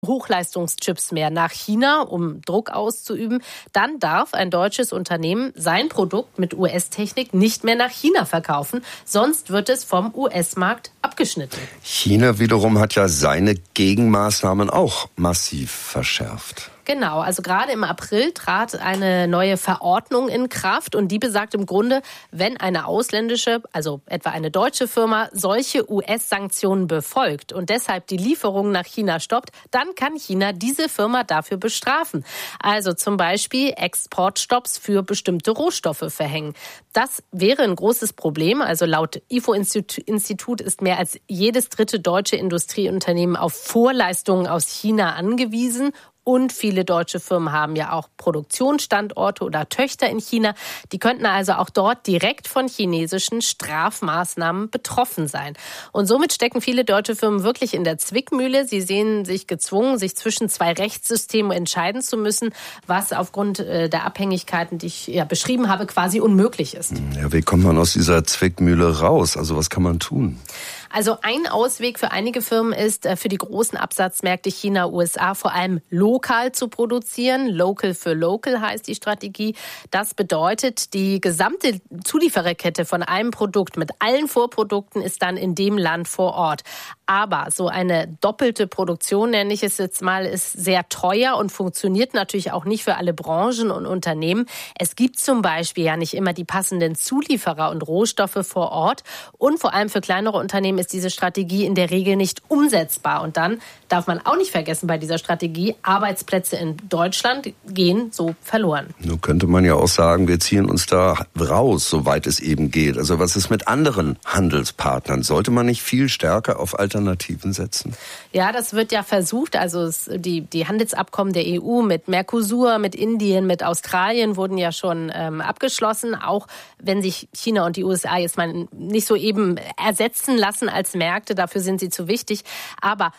Hochleistungschips mehr nach China, um Druck auszuüben, dann darf ein deutsches Unternehmen sein Produkt mit US-Technik nicht mehr nach China verkaufen, sonst wird es vom US-Markt abgeschnitten. China wiederum hat ja seine Gegenmaßnahmen auch massiv verschärft. Genau, also gerade im April trat eine neue Verordnung in Kraft und die besagt im Grunde, wenn eine ausländische, also etwa eine deutsche Firma, solche US-Sanktionen befolgt und deshalb die Lieferungen nach China stoppt, dann kann China diese Firma dafür bestrafen. Also zum Beispiel Exportstopps für bestimmte Rohstoffe verhängen. Das wäre ein großes Problem. Also laut IFO-Institut ist mehr als jedes dritte deutsche Industrieunternehmen auf Vorleistungen aus China angewiesen. Und viele deutsche Firmen haben ja auch Produktionsstandorte oder Töchter in China. Die könnten also auch dort direkt von chinesischen Strafmaßnahmen betroffen sein. Und somit stecken viele deutsche Firmen wirklich in der Zwickmühle. Sie sehen sich gezwungen, sich zwischen zwei Rechtssystemen entscheiden zu müssen, was aufgrund der Abhängigkeiten, die ich ja beschrieben habe, quasi unmöglich ist. Ja, wie kommt man aus dieser Zwickmühle raus? Also was kann man tun? Also ein Ausweg für einige Firmen ist, für die großen Absatzmärkte China, USA vor allem lokal zu produzieren. Local für Local heißt die Strategie. Das bedeutet, die gesamte Zuliefererkette von einem Produkt mit allen Vorprodukten ist dann in dem Land vor Ort. Aber so eine doppelte Produktion, nenne ich es jetzt mal, ist sehr teuer und funktioniert natürlich auch nicht für alle Branchen und Unternehmen. Es gibt zum Beispiel ja nicht immer die passenden Zulieferer und Rohstoffe vor Ort. Und vor allem für kleinere Unternehmen ist diese Strategie in der Regel nicht umsetzbar. Und dann darf man auch nicht vergessen bei dieser Strategie, Arbeitsplätze in Deutschland gehen so verloren. Nun könnte man ja auch sagen, wir ziehen uns da raus, soweit es eben geht. Also was ist mit anderen Handelspartnern? Sollte man nicht viel stärker auf Alternativen setzen? Ja, das wird ja versucht. Also die Handelsabkommen der EU mit Mercosur, mit Indien, mit Australien wurden ja schon abgeschlossen. Auch wenn sich China und die USA jetzt mal nicht so eben ersetzen lassen als Märkte, dafür sind sie zu wichtig. Aber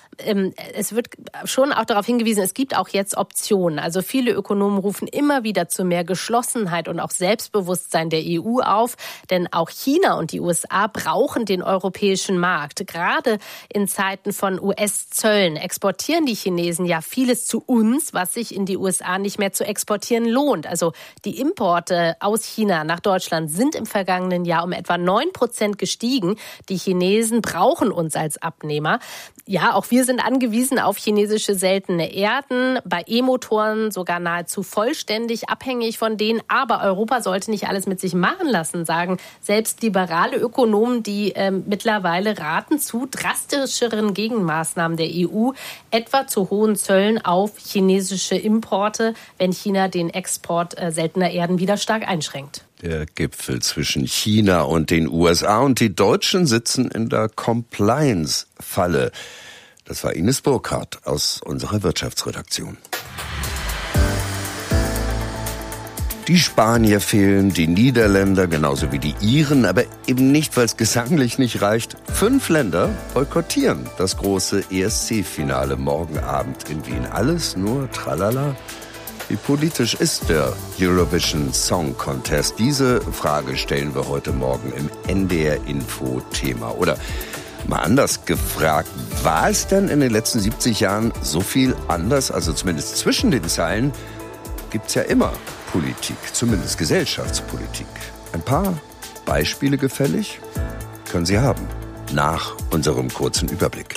es wird schon auch darauf hingewiesen, es gibt auch jetzt Optionen. Also viele Ökonomen rufen immer wieder zu mehr Geschlossenheit und auch Selbstbewusstsein der EU auf. Denn auch China und die USA brauchen den europäischen Markt. Gerade in Zeiten von US-Zöllen exportieren die Chinesen ja vieles zu uns, was sich in die USA nicht mehr zu exportieren lohnt. Also die Importe aus China nach Deutschland sind im vergangenen Jahr um etwa 9% gestiegen. Die Chinesen brauchen uns als Abnehmer. Ja, auch wir sind angewiesen auf chinesische seltene Erden, bei E-Motoren sogar nahezu vollständig abhängig von denen. Aber Europa sollte nicht alles mit sich machen lassen, sagen selbst liberale Ökonomen, die mittlerweile raten zu drastischeren Gegenmaßnahmen der EU, etwa zu hohen Zöllen auf chinesische Importe, wenn China den Export seltener Erden wieder stark einschränkt. Der Gipfel zwischen China und den USA und die Deutschen sitzen in der Compliance-Falle. Das war Ines Burkhardt aus unserer Wirtschaftsredaktion. Die Spanier fehlen, die Niederländer genauso wie die Iren, aber eben nicht, weil es gesanglich nicht reicht. 5 Länder boykottieren das große ESC-Finale morgen Abend in Wien. Alles nur Tralala. Wie politisch ist der Eurovision Song Contest? Diese Frage stellen wir heute Morgen im NDR-Info-Thema. Oder mal anders gefragt, war es denn in den letzten 70 Jahren so viel anders? Also zumindest zwischen den Zeilen gibt's ja immer Politik, zumindest Gesellschaftspolitik. Ein paar Beispiele gefällig? Können Sie haben, nach unserem kurzen Überblick.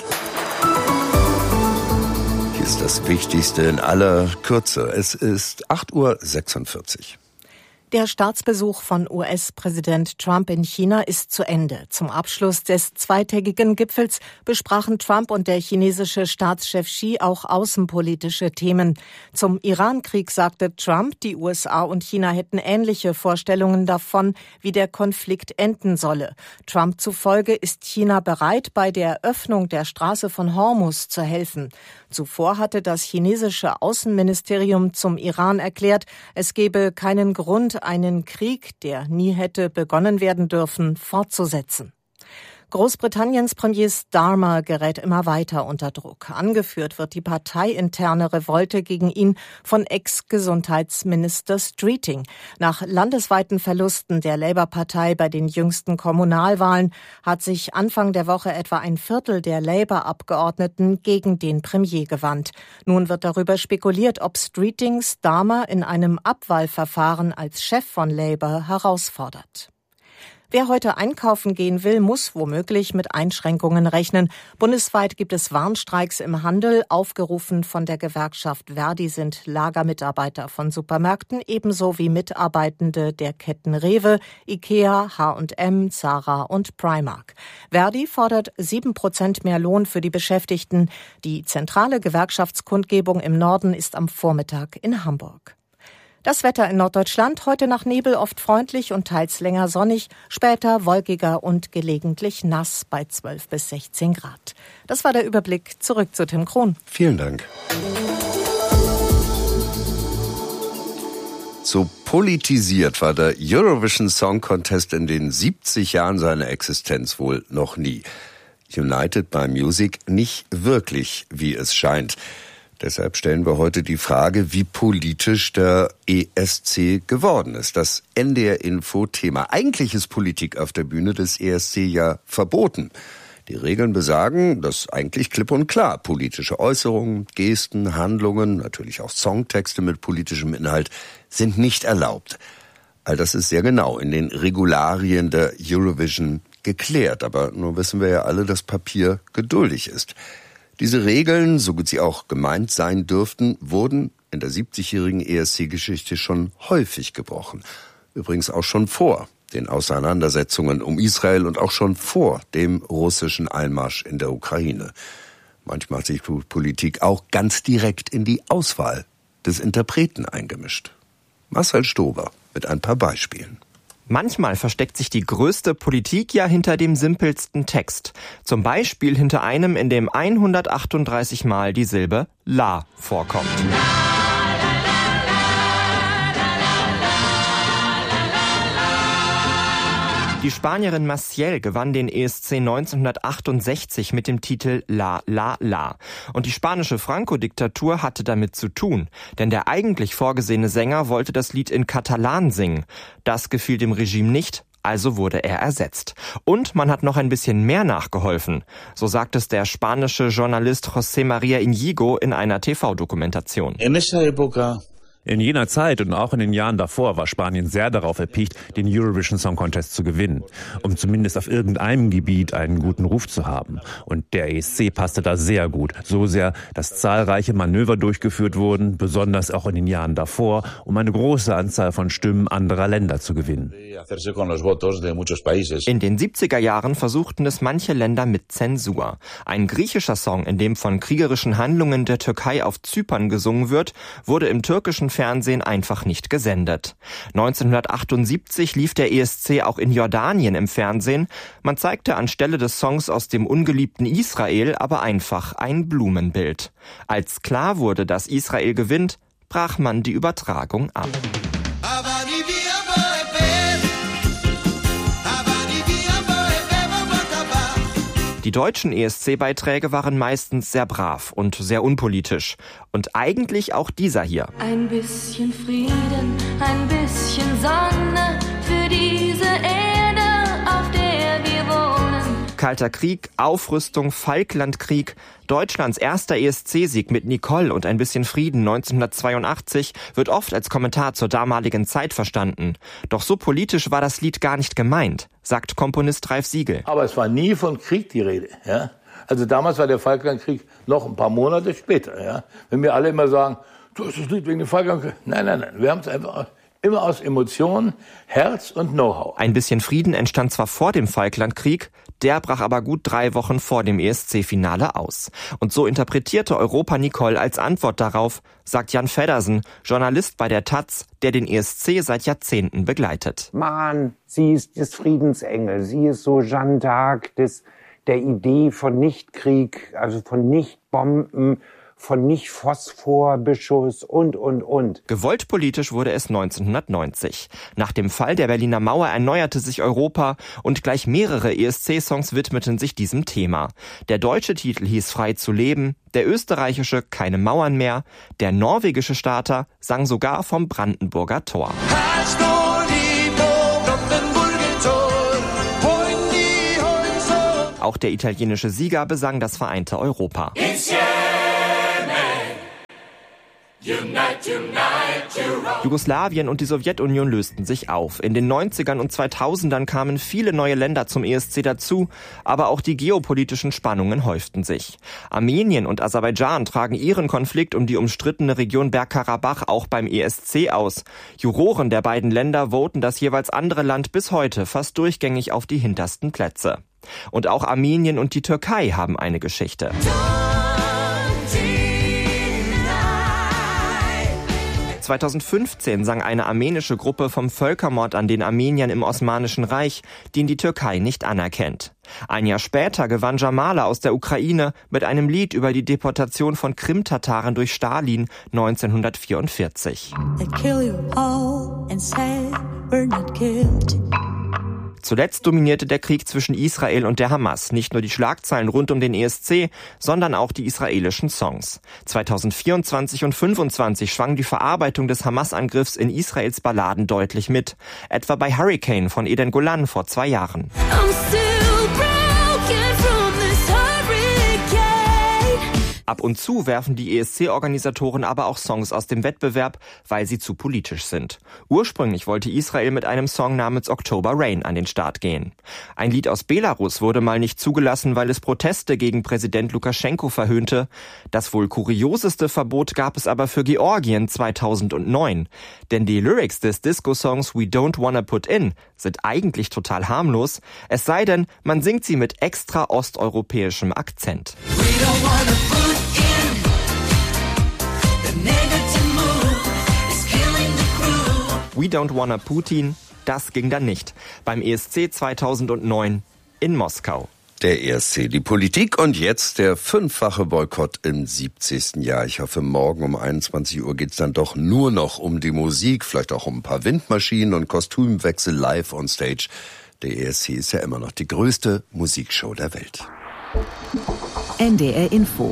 Hier ist das Wichtigste in aller Kürze. Es ist 8:46 Uhr. Der Staatsbesuch von US-Präsident Trump in China ist zu Ende. Zum Abschluss des zweitägigen Gipfels besprachen Trump und der chinesische Staatschef Xi auch außenpolitische Themen. Zum Iran-Krieg sagte Trump, die USA und China hätten ähnliche Vorstellungen davon, wie der Konflikt enden solle. Trump zufolge ist China bereit, bei der Öffnung der Straße von Hormuz zu helfen. Zuvor hatte das chinesische Außenministerium zum Iran erklärt, es gebe keinen Grund, einen Krieg, der nie hätte begonnen werden dürfen, fortzusetzen. Großbritanniens Premier Starmer gerät immer weiter unter Druck. Angeführt wird die parteiinterne Revolte gegen ihn von Ex-Gesundheitsminister Streeting. Nach landesweiten Verlusten der Labour-Partei bei den jüngsten Kommunalwahlen hat sich Anfang der Woche etwa ein Viertel der Labour-Abgeordneten gegen den Premier gewandt. Nun wird darüber spekuliert, ob Streeting Starmer in einem Abwahlverfahren als Chef von Labour herausfordert. Wer heute einkaufen gehen will, muss womöglich mit Einschränkungen rechnen. Bundesweit gibt es Warnstreiks im Handel. Aufgerufen von der Gewerkschaft Verdi sind Lagermitarbeiter von Supermärkten, ebenso wie Mitarbeitende der Ketten Rewe, Ikea, H&M, Zara und Primark. Verdi fordert 7% mehr Lohn für die Beschäftigten. Die zentrale Gewerkschaftskundgebung im Norden ist am Vormittag in Hamburg. Das Wetter in Norddeutschland, heute nach Nebel oft freundlich und teils länger sonnig, später wolkiger und gelegentlich nass bei 12 bis 16 Grad. Das war der Überblick. Zurück zu Tim Krohn. Vielen Dank. So politisiert war der Eurovision Song Contest in den 70 Jahren seiner Existenz wohl noch nie. United by Music nicht wirklich, wie es scheint. Deshalb stellen wir heute die Frage, wie politisch der ESC geworden ist. Das NDR-Info-Thema. Eigentlich ist Politik auf der Bühne des ESC ja verboten. Die Regeln besagen, dass eigentlich klipp und klar politische Äußerungen, Gesten, Handlungen, natürlich auch Songtexte mit politischem Inhalt sind nicht erlaubt. All das ist sehr genau in den Regularien der Eurovision geklärt. Aber nun wissen wir ja alle, dass Papier geduldig ist. Diese Regeln, so gut sie auch gemeint sein dürften, wurden in der 70-jährigen ESC-Geschichte schon häufig gebrochen. Übrigens auch schon vor den Auseinandersetzungen um Israel und auch schon vor dem russischen Einmarsch in der Ukraine. Manchmal hat sich Politik auch ganz direkt in die Auswahl des Interpreten eingemischt. Marcel Stober mit ein paar Beispielen. Manchmal versteckt sich die größte Politik ja hinter dem simpelsten Text. Zum Beispiel hinter einem, in dem 138 Mal die Silbe La vorkommt. Die Spanierin Maciel gewann den ESC 1968 mit dem Titel La La La. Und die spanische Franco-Diktatur hatte damit zu tun, denn der eigentlich vorgesehene Sänger wollte das Lied in Katalan singen. Das gefiel dem Regime nicht, also wurde er ersetzt. Und man hat noch ein bisschen mehr nachgeholfen. So sagt es der spanische Journalist José María Íñigo in einer TV-Dokumentation. In jener Zeit und auch in den Jahren davor war Spanien sehr darauf erpicht, den Eurovision Song Contest zu gewinnen, um zumindest auf irgendeinem Gebiet einen guten Ruf zu haben. Und der ESC passte da sehr gut, so sehr, dass zahlreiche Manöver durchgeführt wurden, besonders auch in den Jahren davor, um eine große Anzahl von Stimmen anderer Länder zu gewinnen. In den 70er Jahren versuchten es manche Länder mit Zensur. Ein griechischer Song, in dem von kriegerischen Handlungen der Türkei auf Zypern gesungen wird, wurde im türkischen Fernsehen einfach nicht gesendet. 1978 lief der ESC auch in Jordanien im Fernsehen. Man zeigte anstelle des Songs aus dem ungeliebten Israel aber einfach ein Blumenbild. Als klar wurde, dass Israel gewinnt, brach man die Übertragung ab. Die deutschen ESC-Beiträge waren meistens sehr brav und sehr unpolitisch. Und eigentlich auch dieser hier. Ein bisschen Frieden, ein bisschen Sonne für diese Erde, auf der wir wohnen. Kalter Krieg, Aufrüstung, Falklandkrieg. Deutschlands erster ESC-Sieg mit Nicole und ein bisschen Frieden 1982 wird oft als Kommentar zur damaligen Zeit verstanden. Doch so politisch war das Lied gar nicht gemeint, sagt Komponist Ralf Siegel. Aber es war nie von Krieg die Rede. Ja? Also damals war der Falklandkrieg noch ein paar Monate später. Ja? Wenn wir alle immer sagen, du hast das Lied wegen dem Falklandkrieg. Nein. Wir haben es einfach immer aus Emotionen, Herz und Know-how. Ein bisschen Frieden entstand zwar vor dem Falklandkrieg, der brach aber gut 3 Wochen vor dem ESC-Finale aus. Und so interpretierte Europa Nicole als Antwort darauf, sagt Jan Feddersen, Journalist bei der taz, der den ESC seit Jahrzehnten begleitet. Mann, sie ist das Friedensengel, sie ist so Jeanne d'Arc der Idee von Nichtkrieg, also von Nichtbomben, von Nicht-Phosphorbeschuss und. Gewollt politisch wurde es 1990. Nach dem Fall der Berliner Mauer erneuerte sich Europa und gleich mehrere ESC-Songs widmeten sich diesem Thema. Der deutsche Titel hieß Frei zu leben, der österreichische Keine Mauern mehr, der norwegische Starter sang sogar vom Brandenburger Tor. Auch der italienische Sieger besang das vereinte Europa. Jugoslawien und die Sowjetunion lösten sich auf. In den 90ern und 2000ern kamen viele neue Länder zum ESC dazu, aber auch die geopolitischen Spannungen häuften sich. Armenien und Aserbaidschan tragen ihren Konflikt um die umstrittene Region Bergkarabach auch beim ESC aus. Juroren der beiden Länder voten das jeweils andere Land bis heute fast durchgängig auf die hintersten Plätze. Und auch Armenien und die Türkei haben eine Geschichte. 2015 sang eine armenische Gruppe vom Völkermord an den Armeniern im Osmanischen Reich, den die Türkei nicht anerkennt. Ein Jahr später gewann Jamala aus der Ukraine mit einem Lied über die Deportation von Krim-Tataren durch Stalin 1944. Zuletzt dominierte der Krieg zwischen Israel und der Hamas nicht nur die Schlagzeilen rund um den ESC, sondern auch die israelischen Songs. 2024 und 2025 schwang die Verarbeitung des Hamas-Angriffs in Israels Balladen deutlich mit. Etwa bei Hurricane von Eden Golan vor 2 Jahren. Ab und zu werfen die ESC-Organisatoren aber auch Songs aus dem Wettbewerb, weil sie zu politisch sind. Ursprünglich wollte Israel mit einem Song namens October Rain an den Start gehen. Ein Lied aus Belarus wurde mal nicht zugelassen, weil es Proteste gegen Präsident Lukaschenko verhöhnte. Das wohl kurioseste Verbot gab es aber für Georgien 2009. Denn die Lyrics des Disco-Songs We Don't Wanna Put In sind eigentlich total harmlos, es sei denn, man singt sie mit extra osteuropäischem Akzent. We Don't Wanna Putin, das ging dann nicht. Beim ESC 2009 in Moskau. Der ESC, die Politik und jetzt der 5-fache Boykott im 70. Jahr. Ich hoffe, morgen um 21 Uhr geht's dann doch nur noch um die Musik, vielleicht auch um ein paar Windmaschinen und Kostümwechsel live on stage. Der ESC ist ja immer noch die größte Musikshow der Welt. NDR Info.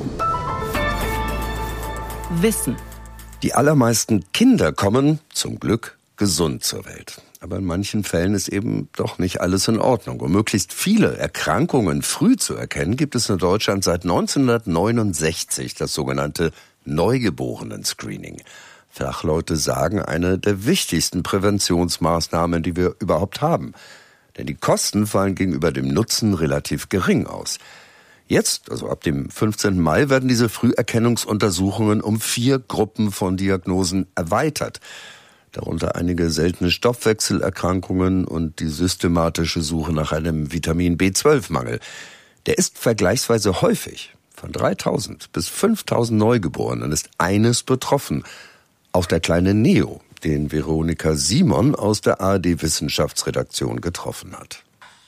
Wissen. Die allermeisten Kinder kommen, zum Glück, gesund zur Welt. Aber in manchen Fällen ist eben doch nicht alles in Ordnung. Um möglichst viele Erkrankungen früh zu erkennen, gibt es in Deutschland seit 1969 das sogenannte Neugeborenen-Screening. Fachleute sagen, eine der wichtigsten Präventionsmaßnahmen, die wir überhaupt haben. Denn die Kosten fallen gegenüber dem Nutzen relativ gering aus. Jetzt, also ab dem 15. Mai, werden diese Früherkennungsuntersuchungen um 4 Gruppen von Diagnosen erweitert. Darunter einige seltene Stoffwechselerkrankungen und die systematische Suche nach einem Vitamin B12-Mangel. Der ist vergleichsweise häufig. Von 3.000 bis 5.000 Neugeborenen ist eines betroffen. Auch der kleine Neo, den Veronika Simon aus der ARD-Wissenschaftsredaktion getroffen hat.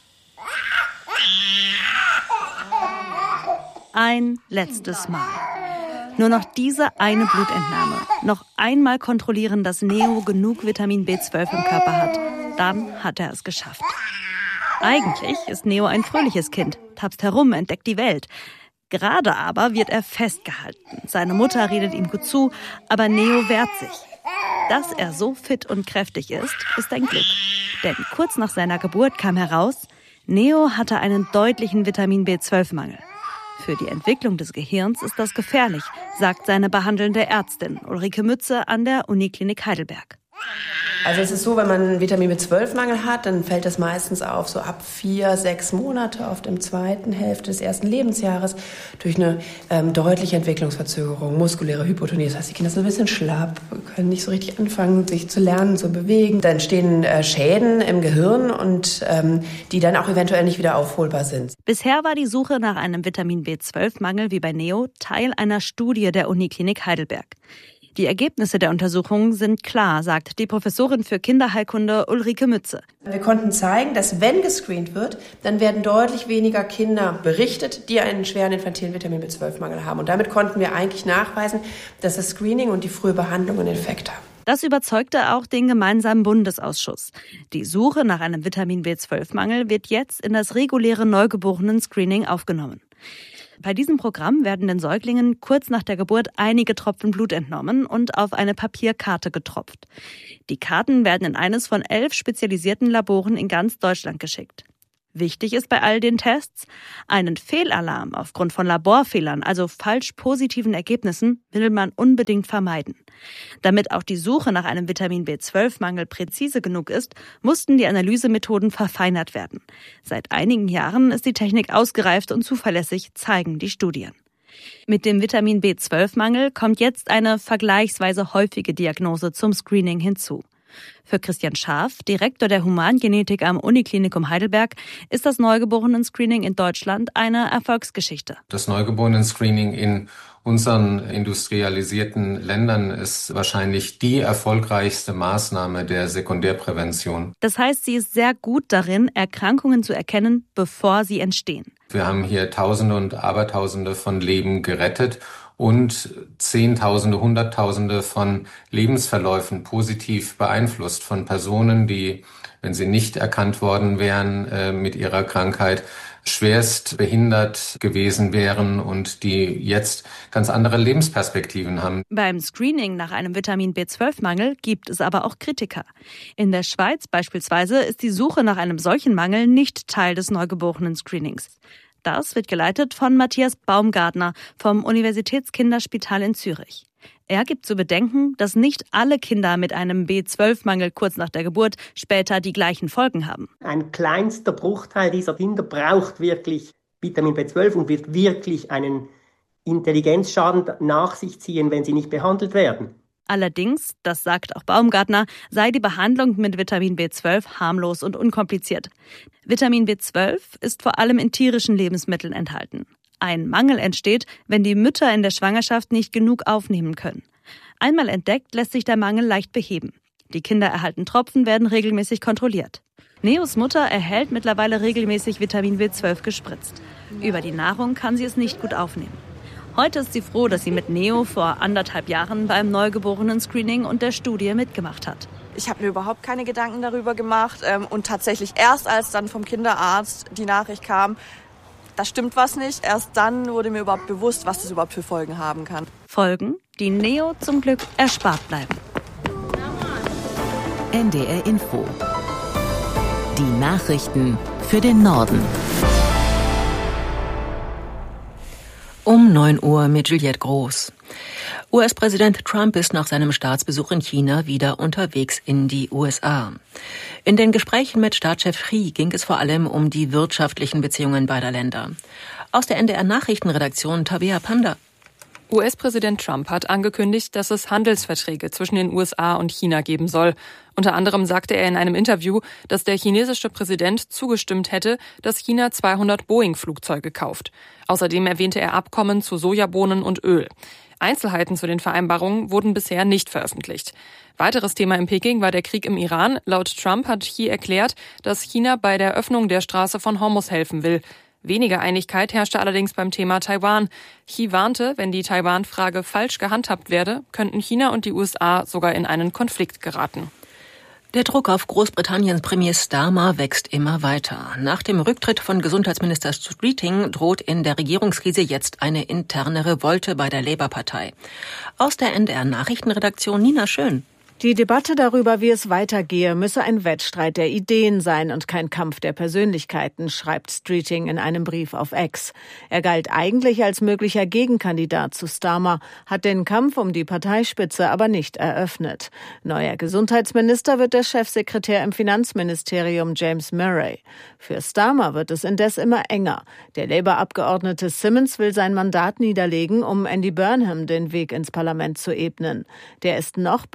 Ein letztes Mal. Nur noch diese eine Blutentnahme. Noch einmal kontrollieren, dass Neo genug Vitamin B12 im Körper hat. Dann hat er es geschafft. Eigentlich ist Neo ein fröhliches Kind, tapst herum, entdeckt die Welt. Gerade aber wird er festgehalten. Seine Mutter redet ihm gut zu, aber Neo wehrt sich. Dass er so fit und kräftig ist ein Glück. Denn kurz nach seiner Geburt kam heraus, Neo hatte einen deutlichen Vitamin B12-Mangel. Für die Entwicklung des Gehirns ist das gefährlich, sagt seine behandelnde Ärztin Ulrike Mütze an der Uniklinik Heidelberg. Also es ist so, wenn man einen Vitamin B12-Mangel hat, dann fällt das meistens auf, so ab 4-6 Monate, oft im zweiten Hälfte des ersten Lebensjahres, durch eine deutliche Entwicklungsverzögerung, muskuläre Hypotonie. Das heißt, die Kinder sind ein bisschen schlapp, können nicht so richtig anfangen, sich zu lernen, zu bewegen. Dann entstehen Schäden im Gehirn und die dann auch eventuell nicht wieder aufholbar sind. Bisher war die Suche nach einem Vitamin B12-Mangel wie bei Neo Teil einer Studie der Uniklinik Heidelberg. Die Ergebnisse der Untersuchung sind klar, sagt die Professorin für Kinderheilkunde Ulrike Mütze. Wir konnten zeigen, dass wenn gescreent wird, dann werden deutlich weniger Kinder berichtet, die einen schweren infantilen Vitamin B12-Mangel haben. Und damit konnten wir eigentlich nachweisen, dass das Screening und die frühe Behandlung einen Effekt haben. Das überzeugte auch den gemeinsamen Bundesausschuss. Die Suche nach einem Vitamin B12-Mangel wird jetzt in das reguläre Neugeborenen-Screening aufgenommen. Bei diesem Programm werden den Säuglingen kurz nach der Geburt einige Tropfen Blut entnommen und auf eine Papierkarte getropft. Die Karten werden in eines von 11 spezialisierten Laboren in ganz Deutschland geschickt. Wichtig ist bei all den Tests, einen Fehlalarm aufgrund von Laborfehlern, also falsch positiven Ergebnissen, will man unbedingt vermeiden. Damit auch die Suche nach einem Vitamin B12-Mangel präzise genug ist, mussten die Analysemethoden verfeinert werden. Seit einigen Jahren ist die Technik ausgereift und zuverlässig, zeigen die Studien. Mit dem Vitamin B12-Mangel kommt jetzt eine vergleichsweise häufige Diagnose zum Screening hinzu. Für Christian Scharf, Direktor der Humangenetik am Uniklinikum Heidelberg, ist das Neugeborenen-Screening in Deutschland eine Erfolgsgeschichte. Das Neugeborenen-Screening in unseren industrialisierten Ländern ist wahrscheinlich die erfolgreichste Maßnahme der Sekundärprävention. Das heißt, sie ist sehr gut darin, Erkrankungen zu erkennen, bevor sie entstehen. Wir haben hier Tausende und Abertausende von Leben gerettet und Zehntausende, Hunderttausende von Lebensverläufen positiv beeinflusst von Personen, die, wenn sie nicht erkannt worden wären, mit ihrer Krankheit schwerst behindert gewesen wären und die jetzt ganz andere Lebensperspektiven haben. Beim Screening nach einem Vitamin B12-Mangel gibt es aber auch Kritiker. In der Schweiz beispielsweise ist die Suche nach einem solchen Mangel nicht Teil des Neugeborenen-Screenings. Das wird geleitet von Matthias Baumgartner vom Universitätskinderspital in Zürich. Er gibt zu bedenken, dass nicht alle Kinder mit einem B12-Mangel kurz nach der Geburt später die gleichen Folgen haben. Ein kleinster Bruchteil dieser Kinder braucht wirklich Vitamin B12 und wird wirklich einen Intelligenzschaden nach sich ziehen, wenn sie nicht behandelt werden. Allerdings, das sagt auch Baumgartner, sei die Behandlung mit Vitamin B12 harmlos und unkompliziert. Vitamin B12 ist vor allem in tierischen Lebensmitteln enthalten. Ein Mangel entsteht, wenn die Mütter in der Schwangerschaft nicht genug aufnehmen können. Einmal entdeckt, lässt sich der Mangel leicht beheben. Die Kinder erhalten Tropfen, werden regelmäßig kontrolliert. Neos Mutter erhält mittlerweile regelmäßig Vitamin B12 gespritzt. Über die Nahrung kann sie es nicht gut aufnehmen. Heute ist sie froh, dass sie mit Neo vor 1,5 Jahren beim Neugeborenen-Screening und der Studie mitgemacht hat. Ich habe mir überhaupt keine Gedanken darüber gemacht und tatsächlich erst als dann vom Kinderarzt die Nachricht kam, da stimmt was nicht, erst dann wurde mir überhaupt bewusst, was das überhaupt für Folgen haben kann. Folgen, die Neo zum Glück erspart bleiben. NDR Info. Die Nachrichten für den Norden. Um 9 Uhr mit Juliette Groß. US-Präsident Trump ist nach seinem Staatsbesuch in China wieder unterwegs in die USA. In den Gesprächen mit Staatschef Xi ging es vor allem um die wirtschaftlichen Beziehungen beider Länder. Aus der NDR-Nachrichtenredaktion Tabea Panda. US-Präsident Trump hat angekündigt, dass es Handelsverträge zwischen den USA und China geben soll. Unter anderem sagte er in einem Interview, dass der chinesische Präsident zugestimmt hätte, dass China 200 Boeing-Flugzeuge kauft. Außerdem erwähnte er Abkommen zu Sojabohnen und Öl. Einzelheiten zu den Vereinbarungen wurden bisher nicht veröffentlicht. Weiteres Thema in Peking war der Krieg im Iran. Laut Trump hat Xi erklärt, dass China bei der Öffnung der Straße von Hormuz helfen will. Weniger Einigkeit herrschte allerdings beim Thema Taiwan. Xi warnte, wenn die Taiwan-Frage falsch gehandhabt werde, könnten China und die USA sogar in einen Konflikt geraten. Der Druck auf Großbritanniens Premier Starmer wächst immer weiter. Nach dem Rücktritt von Gesundheitsminister Streeting droht in der Regierungskrise jetzt eine interne Revolte bei der Labour-Partei. Aus der NDR-Nachrichtenredaktion Nina Schön. Die Debatte darüber, wie es weitergehe, müsse ein Wettstreit der Ideen sein und kein Kampf der Persönlichkeiten, schreibt Streeting in einem Brief auf X. Er galt eigentlich als möglicher Gegenkandidat zu Starmer, hat den Kampf um die Parteispitze aber nicht eröffnet. Neuer Gesundheitsminister wird der Chefsekretär im Finanzministerium James Murray. Für Starmer wird es indes immer enger. Der Labour-Abgeordnete Simmons will sein Mandat niederlegen, um Andy Burnham den Weg ins Parlament zu ebnen. Der ist noch Bürgermeister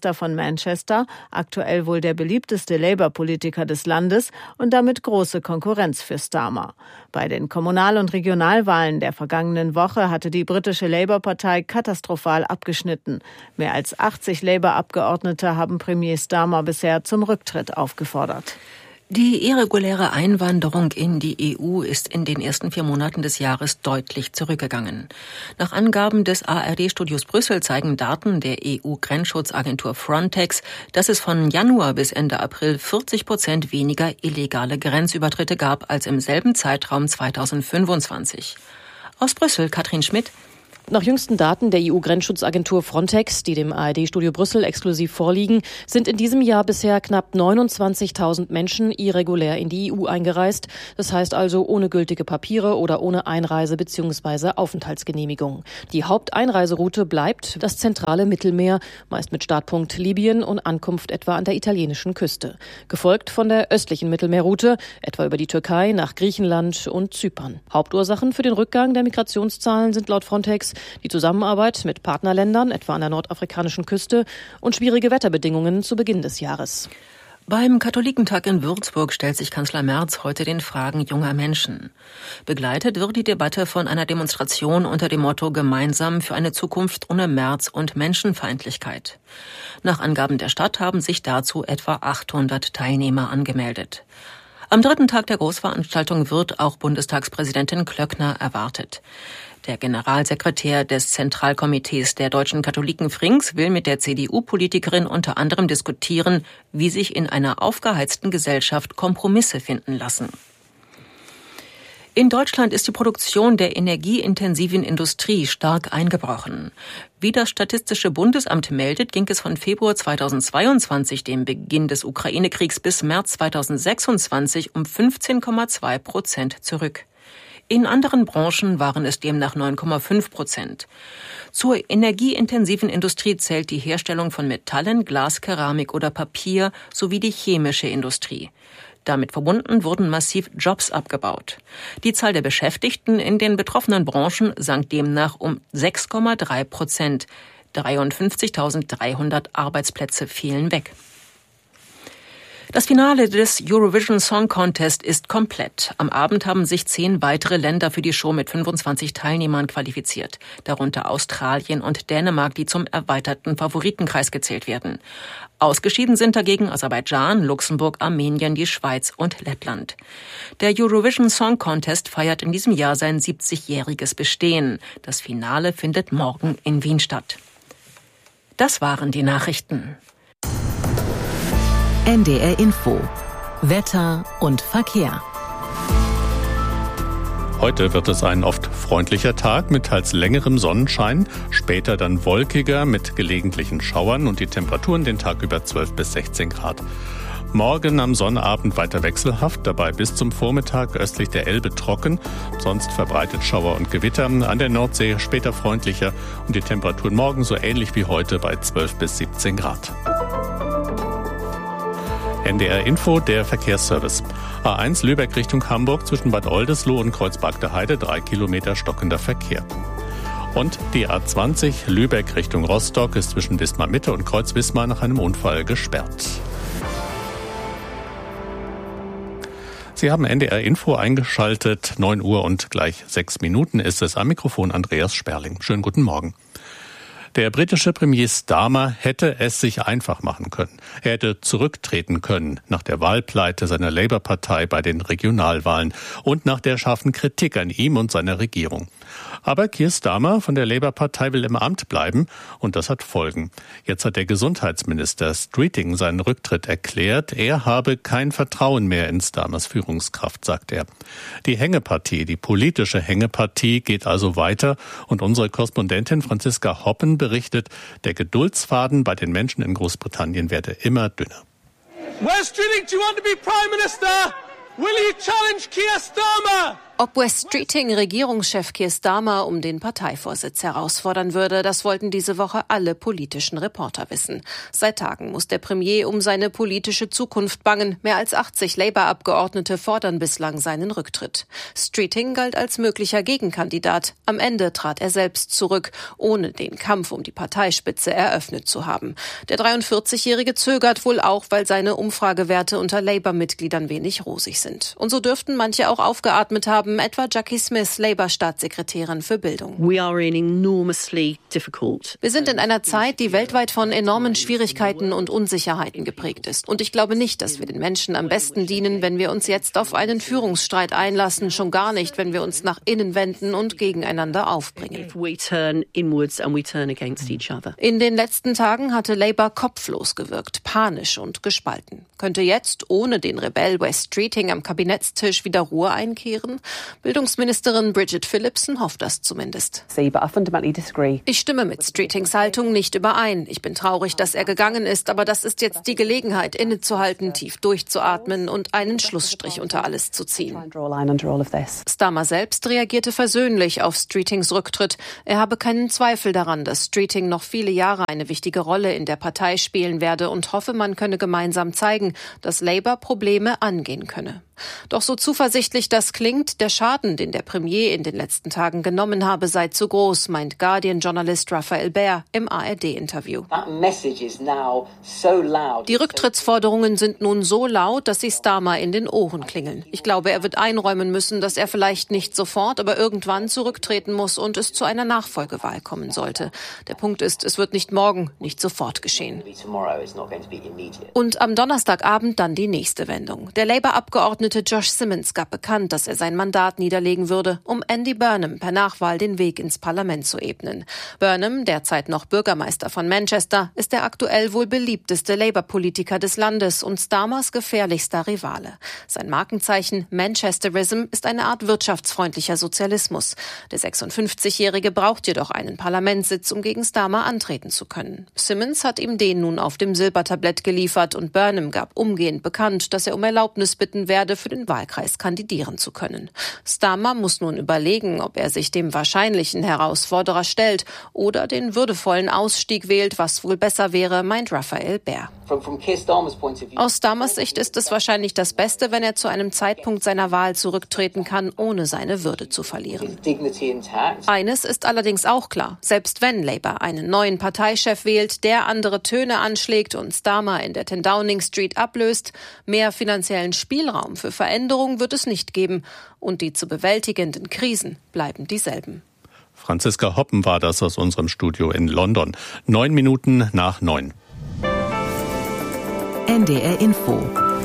Bürgermeister von Manchester, aktuell wohl der beliebteste Labour-Politiker des Landes und damit große Konkurrenz für Starmer. Bei den Kommunal- und Regionalwahlen der vergangenen Woche hatte die britische Labour-Partei katastrophal abgeschnitten. Mehr als 80 Labour-Abgeordnete haben Premier Starmer bisher zum Rücktritt aufgefordert. Die irreguläre Einwanderung in die EU ist in den ersten 4 Monaten des Jahres deutlich zurückgegangen. Nach Angaben des ARD-Studios Brüssel zeigen Daten der EU-Grenzschutzagentur Frontex, dass es von Januar bis Ende April 40% weniger illegale Grenzübertritte gab als im selben Zeitraum 2025. Aus Brüssel, Katrin Schmidt. Nach jüngsten Daten der EU-Grenzschutzagentur Frontex, die dem ARD-Studio Brüssel exklusiv vorliegen, sind in diesem Jahr bisher knapp 29.000 Menschen irregulär in die EU eingereist. Das heißt also ohne gültige Papiere oder ohne Einreise- bzw. Aufenthaltsgenehmigung. Die Haupteinreiseroute bleibt das zentrale Mittelmeer, meist mit Startpunkt Libyen und Ankunft etwa an der italienischen Küste. Gefolgt von der östlichen Mittelmeerroute, etwa über die Türkei nach Griechenland und Zypern. Hauptursachen für den Rückgang der Migrationszahlen sind laut Frontex die Zusammenarbeit mit Partnerländern, etwa an der nordafrikanischen Küste, und schwierige Wetterbedingungen zu Beginn des Jahres. Beim Katholikentag in Würzburg stellt sich Kanzler Merz heute den Fragen junger Menschen. Begleitet wird die Debatte von einer Demonstration unter dem Motto Gemeinsam für eine Zukunft ohne Merz und Menschenfeindlichkeit. Nach Angaben der Stadt haben sich dazu etwa 800 Teilnehmer angemeldet. Am 3. Tag der Großveranstaltung wird auch Bundestagspräsidentin Klöckner erwartet. Der Generalsekretär des Zentralkomitees der deutschen Katholiken Frings will mit der CDU-Politikerin unter anderem diskutieren, wie sich in einer aufgeheizten Gesellschaft Kompromisse finden lassen. In Deutschland ist die Produktion der energieintensiven Industrie stark eingebrochen. Wie das Statistische Bundesamt meldet, ging es von Februar 2022, dem Beginn des Ukraine-Kriegs, bis März 2026 um 15,2% zurück. In anderen Branchen waren es demnach 9,5%. Zur energieintensiven Industrie zählt die Herstellung von Metallen, Glas, Keramik oder Papier sowie die chemische Industrie. Damit verbunden wurden massiv Jobs abgebaut. Die Zahl der Beschäftigten in den betroffenen Branchen sank demnach um 6,3%. 53.300 Arbeitsplätze fielen weg. Das Finale des Eurovision Song Contest ist komplett. Am Abend haben sich 10 weitere Länder für die Show mit 25 Teilnehmern qualifiziert, darunter Australien und Dänemark, die zum erweiterten Favoritenkreis gezählt werden. Ausgeschieden sind dagegen Aserbaidschan, Luxemburg, Armenien, die Schweiz und Lettland. Der Eurovision Song Contest feiert in diesem Jahr sein 70-jähriges Bestehen. Das Finale findet morgen in Wien statt. Das waren die Nachrichten. NDR Info. Wetter und Verkehr. Heute wird es ein oft freundlicher Tag mit teils längerem Sonnenschein, später dann wolkiger mit gelegentlichen Schauern und die Temperaturen den Tag über 12 bis 16 Grad. Morgen am Sonnabend weiter wechselhaft, dabei bis zum Vormittag östlich der Elbe trocken, sonst verbreitet Schauer und Gewitter, an der Nordsee später freundlicher und die Temperaturen morgen so ähnlich wie heute bei 12 bis 17 Grad. NDR Info, der Verkehrsservice. A1 Lübeck Richtung Hamburg zwischen Bad Oldesloe und Kreuzberg-der-Heide 3 Kilometer stockender Verkehr. Und die A20 Lübeck Richtung Rostock ist zwischen Wismar Mitte und Kreuz-Wismar nach einem Unfall gesperrt. Sie haben NDR Info eingeschaltet. 9 Uhr und gleich 6 Minuten ist es. Am Mikrofon Andreas Sperling. Schönen guten Morgen. Der britische Premier Starmer hätte es sich einfach machen können. Er hätte zurücktreten können nach der Wahlpleite seiner Labour-Partei bei den Regionalwahlen und nach der scharfen Kritik an ihm und seiner Regierung. Aber Keir Starmer von der Labour-Partei will im Amt bleiben und das hat Folgen. Jetzt hat der Gesundheitsminister Streeting seinen Rücktritt erklärt. Er habe kein Vertrauen mehr in Starmers Führungskraft, sagt er. Die Hängepartie, die politische Hängepartie geht also weiter und unsere Korrespondentin Franziska Hoppen berichtet, der Geduldsfaden bei den Menschen in Großbritannien werde immer dünner. Where's Streeting? Do you want to be Prime Minister? Will you challenge Keir Starmer? Ob West Streeting Regierungschef Keir Starmer um den Parteivorsitz herausfordern würde, das wollten diese Woche alle politischen Reporter wissen. Seit Tagen muss der Premier um seine politische Zukunft bangen. Mehr als 80 Labour-Abgeordnete fordern bislang seinen Rücktritt. Streeting galt als möglicher Gegenkandidat. Am Ende trat er selbst zurück, ohne den Kampf um die Parteispitze eröffnet zu haben. Der 43-Jährige zögert wohl auch, weil seine Umfragewerte unter Labour-Mitgliedern wenig rosig sind. Und so dürften manche auch aufgeatmet haben, etwa Jackie Smith, Labour-Staatssekretärin für Bildung. Wir sind in einer Zeit, die weltweit von enormen Schwierigkeiten und Unsicherheiten geprägt ist. Und ich glaube nicht, dass wir den Menschen am besten dienen, wenn wir uns jetzt auf einen Führungsstreit einlassen, schon gar nicht, wenn wir uns nach innen wenden und gegeneinander aufbringen. In den letzten Tagen hatte Labour kopflos gewirkt, panisch und gespalten. Könnte jetzt ohne den Rebell West Streeting am Kabinettstisch wieder Ruhe einkehren? Bildungsministerin Bridget Phillipson hofft das zumindest. Ich stimme mit Streetings Haltung nicht überein. Ich bin traurig, dass er gegangen ist, aber das ist jetzt die Gelegenheit, innezuhalten, tief durchzuatmen und einen Schlussstrich unter alles zu ziehen. Starmer selbst reagierte versöhnlich auf Streetings Rücktritt. Er habe keinen Zweifel daran, dass Streeting noch viele Jahre eine wichtige Rolle in der Partei spielen werde und hoffe, man könne gemeinsam zeigen, dass Labour Probleme angehen könne. Doch so zuversichtlich das klingt, der Schaden, den der Premier in den letzten Tagen genommen habe, sei zu groß, meint Guardian-Journalist Raphael Baer im ARD-Interview. Die Rücktrittsforderungen sind nun so laut, dass sie Starmer in den Ohren klingeln. Ich glaube, er wird einräumen müssen, dass er vielleicht nicht sofort, aber irgendwann zurücktreten muss und es zu einer Nachfolgewahl kommen sollte. Der Punkt ist, es wird nicht morgen, nicht sofort geschehen. Und am Donnerstagabend dann die nächste Wendung. Der Labour-Abgeordnete Josh Simmons gab bekannt, dass er sein Mandat niederlegen würde, um Andy Burnham per Nachwahl den Weg ins Parlament zu ebnen. Burnham, derzeit noch Bürgermeister von Manchester, ist der aktuell wohl beliebteste Labour-Politiker des Landes und Starmers gefährlichster Rivale. Sein Markenzeichen Manchesterism ist eine Art wirtschaftsfreundlicher Sozialismus. Der 56-Jährige braucht jedoch einen Parlamentssitz, um gegen Starmer antreten zu können. Simmons hat ihm den nun auf dem Silbertablett geliefert und Burnham gab umgehend bekannt, dass er um Erlaubnis bitten werde, für den Wahlkreis kandidieren zu können. Starmer muss nun überlegen, ob er sich dem wahrscheinlichen Herausforderer stellt oder den würdevollen Ausstieg wählt, was wohl besser wäre, meint Raphael Baer. Aus Starmers Sicht ist es wahrscheinlich das Beste, wenn er zu einem Zeitpunkt seiner Wahl zurücktreten kann, ohne seine Würde zu verlieren. Eines ist allerdings auch klar, selbst wenn Labour einen neuen Parteichef wählt, der andere Töne anschlägt und Starmer in der 10 Downing Street ablöst, mehr finanziellen Spielraum für Veränderung wird es nicht geben und die zu bewältigenden Krisen bleiben dieselben. Franziska Hoppen war das aus unserem Studio in London. 9 Minuten nach 9. NDR Info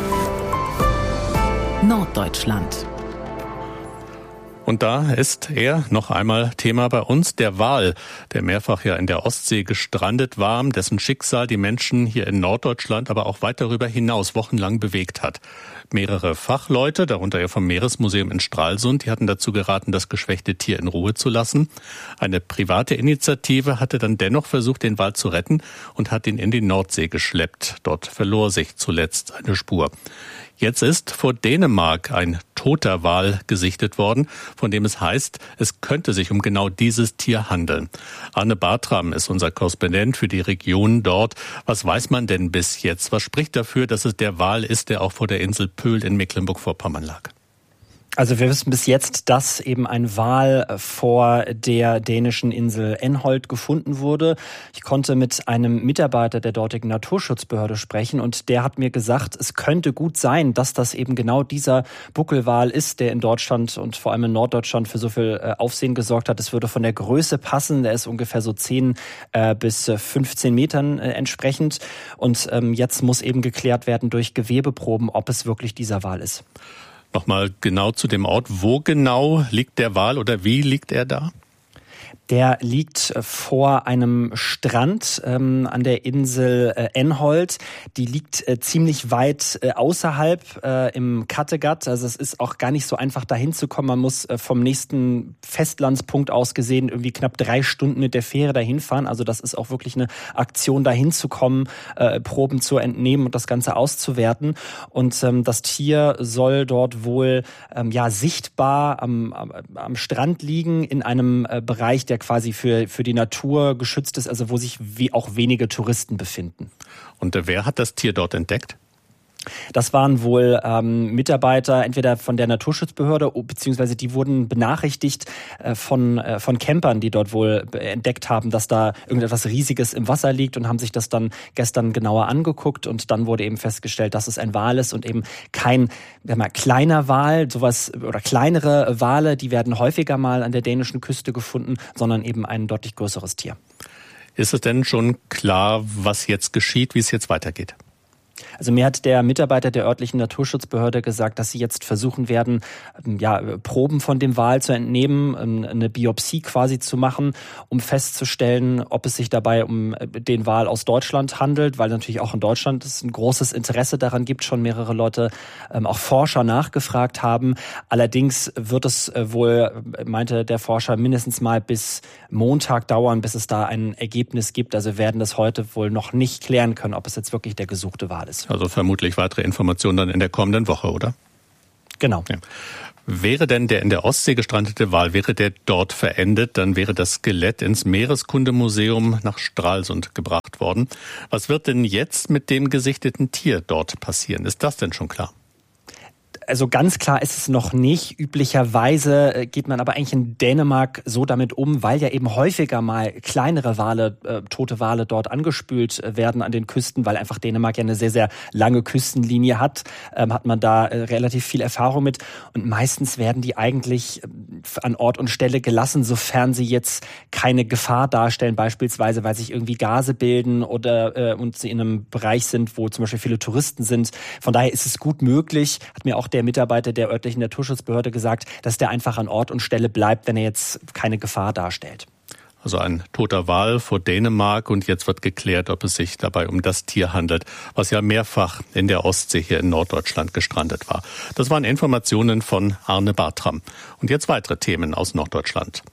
Norddeutschland. Und da ist er noch einmal Thema bei uns, der Wal, der mehrfach ja in der Ostsee gestrandet war, dessen Schicksal die Menschen hier in Norddeutschland, aber auch weit darüber hinaus wochenlang bewegt hat. Mehrere Fachleute, darunter ja vom Meeresmuseum in Stralsund, die hatten dazu geraten, das geschwächte Tier in Ruhe zu lassen. Eine private Initiative hatte dann dennoch versucht, den Wal zu retten und hat ihn in die Nordsee geschleppt. Dort verlor sich zuletzt eine Spur. Jetzt ist vor Dänemark ein toter Wal gesichtet worden, von dem es heißt, es könnte sich um genau dieses Tier handeln. Arne Bartram ist unser Korrespondent für die Region dort. Was weiß man denn bis jetzt? Was spricht dafür, dass es der Wal ist, der auch vor der Insel Pöhl in Mecklenburg-Vorpommern lag? Also wir wissen bis jetzt, dass eben ein Wal vor der dänischen Insel Enholt gefunden wurde. Ich konnte mit einem Mitarbeiter der dortigen Naturschutzbehörde sprechen und der hat mir gesagt, es könnte gut sein, dass das eben genau dieser Buckelwal ist, der in Deutschland und vor allem in Norddeutschland für so viel Aufsehen gesorgt hat. Es würde von der Größe passen, der ist ungefähr so 10 bis 15 Metern entsprechend und jetzt muss eben geklärt werden durch Gewebeproben, ob es wirklich dieser Wal ist. Nochmal genau zu dem Ort. Wo genau liegt der Wal oder wie liegt er da? Der liegt vor einem Strand an der Insel Enholt. Die liegt ziemlich weit außerhalb im Kattegat. Also es ist auch gar nicht so einfach dahin zu kommen. Man muss vom nächsten Festlandspunkt aus gesehen irgendwie knapp 3 Stunden mit der Fähre dahin fahren. Also das ist auch wirklich eine Aktion, dahin zu kommen, Proben zu entnehmen und das Ganze auszuwerten. Und das Tier soll dort wohl sichtbar am Strand liegen, in einem Bereich, der quasi für die Natur geschützt ist, also wo sich auch wenige Touristen befinden. Und wer hat das Tier dort entdeckt? Das waren wohl Mitarbeiter entweder von der Naturschutzbehörde, beziehungsweise die wurden benachrichtigt von Campern, die dort wohl entdeckt haben, dass da irgendetwas Riesiges im Wasser liegt und haben sich das dann gestern genauer angeguckt und dann wurde eben festgestellt, dass es ein Wal ist und eben kein kleiner Wal, sowas oder kleinere Wale, die werden häufiger mal an der dänischen Küste gefunden, sondern eben ein deutlich größeres Tier. Ist es denn schon klar, was jetzt geschieht, wie es jetzt weitergeht? Also mir hat der Mitarbeiter der örtlichen Naturschutzbehörde gesagt, dass sie jetzt versuchen werden, Proben von dem Wal zu entnehmen, eine Biopsie quasi zu machen, um festzustellen, ob es sich dabei um den Wal aus Deutschland handelt, weil natürlich auch in Deutschland es ein großes Interesse daran gibt, schon mehrere Leute, auch Forscher nachgefragt haben. Allerdings wird es wohl, meinte der Forscher, mindestens mal bis Montag dauern, bis es da ein Ergebnis gibt. Also werden das heute wohl noch nicht klären können, ob es jetzt wirklich der gesuchte Wal ist. Also vermutlich weitere Informationen dann in der kommenden Woche, oder? Genau. Ja. Wäre denn der in der Ostsee gestrandete Wal, wäre der dort verendet, dann wäre das Skelett ins Meereskundemuseum nach Stralsund gebracht worden. Was wird denn jetzt mit dem gesichteten Tier dort passieren? Ist das denn schon klar? Also ganz klar ist es noch nicht. Üblicherweise geht man aber eigentlich in Dänemark so damit um, weil ja eben häufiger mal kleinere Wale, tote Wale dort angespült werden an den Küsten, weil einfach Dänemark ja eine sehr, sehr lange Küstenlinie hat man da relativ viel Erfahrung mit. Und meistens werden die eigentlich an Ort und Stelle gelassen, sofern sie jetzt keine Gefahr darstellen, beispielsweise weil sich irgendwie Gase bilden oder und sie in einem Bereich sind, wo zum Beispiel viele Touristen sind. Von daher ist es gut möglich, hat mir auch der Mitarbeiter der örtlichen Naturschutzbehörde gesagt, dass der einfach an Ort und Stelle bleibt, wenn er jetzt keine Gefahr darstellt. Also ein toter Wal vor Dänemark und jetzt wird geklärt, ob es sich dabei um das Tier handelt, was ja mehrfach in der Ostsee hier in Norddeutschland gestrandet war. Das waren Informationen von Arne Bartram. Und jetzt weitere Themen aus Norddeutschland.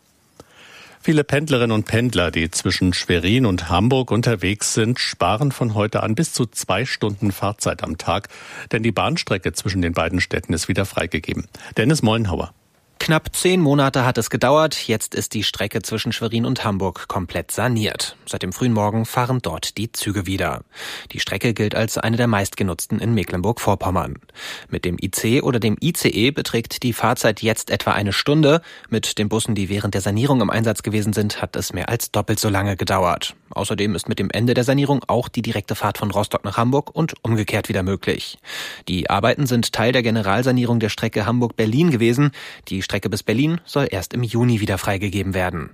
Viele Pendlerinnen und Pendler, die zwischen Schwerin und Hamburg unterwegs sind, sparen von heute an bis zu 2 Stunden Fahrzeit am Tag, denn die Bahnstrecke zwischen den beiden Städten ist wieder freigegeben. Dennis Mollenhauer. Knapp 10 Monate hat es gedauert, jetzt ist die Strecke zwischen Schwerin und Hamburg komplett saniert. Seit dem frühen Morgen fahren dort die Züge wieder. Die Strecke gilt als eine der meistgenutzten in Mecklenburg-Vorpommern. Mit dem IC oder dem ICE beträgt die Fahrzeit jetzt etwa 1 Stunde. Mit den Bussen, die während der Sanierung im Einsatz gewesen sind, hat es mehr als doppelt so lange gedauert. Außerdem ist mit dem Ende der Sanierung auch die direkte Fahrt von Rostock nach Hamburg und umgekehrt wieder möglich. Die Arbeiten sind Teil der Generalsanierung der Strecke Hamburg-Berlin gewesen. Die Strecke bis Berlin soll erst im Juni wieder freigegeben werden.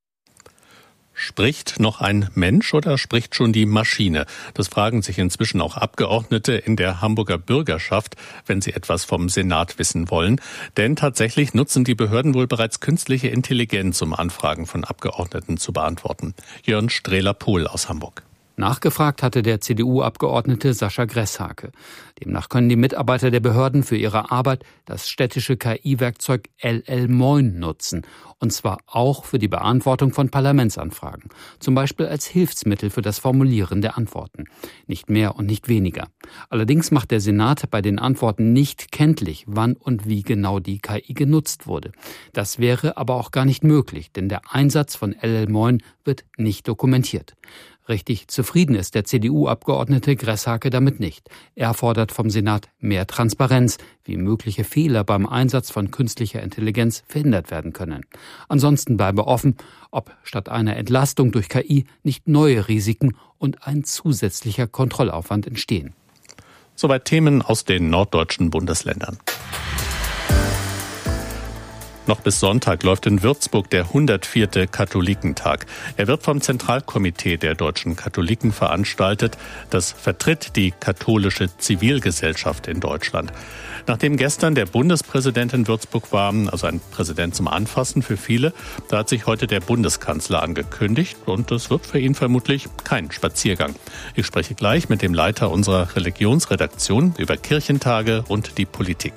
Spricht noch ein Mensch oder spricht schon die Maschine? Das fragen sich inzwischen auch Abgeordnete in der Hamburger Bürgerschaft, wenn sie etwas vom Senat wissen wollen. Denn tatsächlich nutzen die Behörden wohl bereits künstliche Intelligenz, um Anfragen von Abgeordneten zu beantworten. Jörn Strehler-Pohl aus Hamburg. Nachgefragt hatte der CDU-Abgeordnete Sascha Gresshake. Demnach können die Mitarbeiter der Behörden für ihre Arbeit das städtische KI-Werkzeug LL-Moin nutzen. Und zwar auch für die Beantwortung von Parlamentsanfragen. Zum Beispiel als Hilfsmittel für das Formulieren der Antworten. Nicht mehr und nicht weniger. Allerdings macht der Senat bei den Antworten nicht kenntlich, wann und wie genau die KI genutzt wurde. Das wäre aber auch gar nicht möglich, denn der Einsatz von LL-Moin wird nicht dokumentiert. Richtig zufrieden ist der CDU-Abgeordnete Gresshake damit nicht. Er fordert vom Senat mehr Transparenz, wie mögliche Fehler beim Einsatz von künstlicher Intelligenz verhindert werden können. Ansonsten bleibe offen, ob statt einer Entlastung durch KI nicht neue Risiken und ein zusätzlicher Kontrollaufwand entstehen. Soweit Themen aus den norddeutschen Bundesländern. Noch bis Sonntag läuft in Würzburg der 104. Katholikentag. Er wird vom Zentralkomitee der deutschen Katholiken veranstaltet. Das vertritt die katholische Zivilgesellschaft in Deutschland. Nachdem gestern der Bundespräsident in Würzburg war, also ein Präsident zum Anfassen für viele, da hat sich heute der Bundeskanzler angekündigt und das wird für ihn vermutlich kein Spaziergang. Ich spreche gleich mit dem Leiter unserer Religionsredaktion über Kirchentage und die Politik.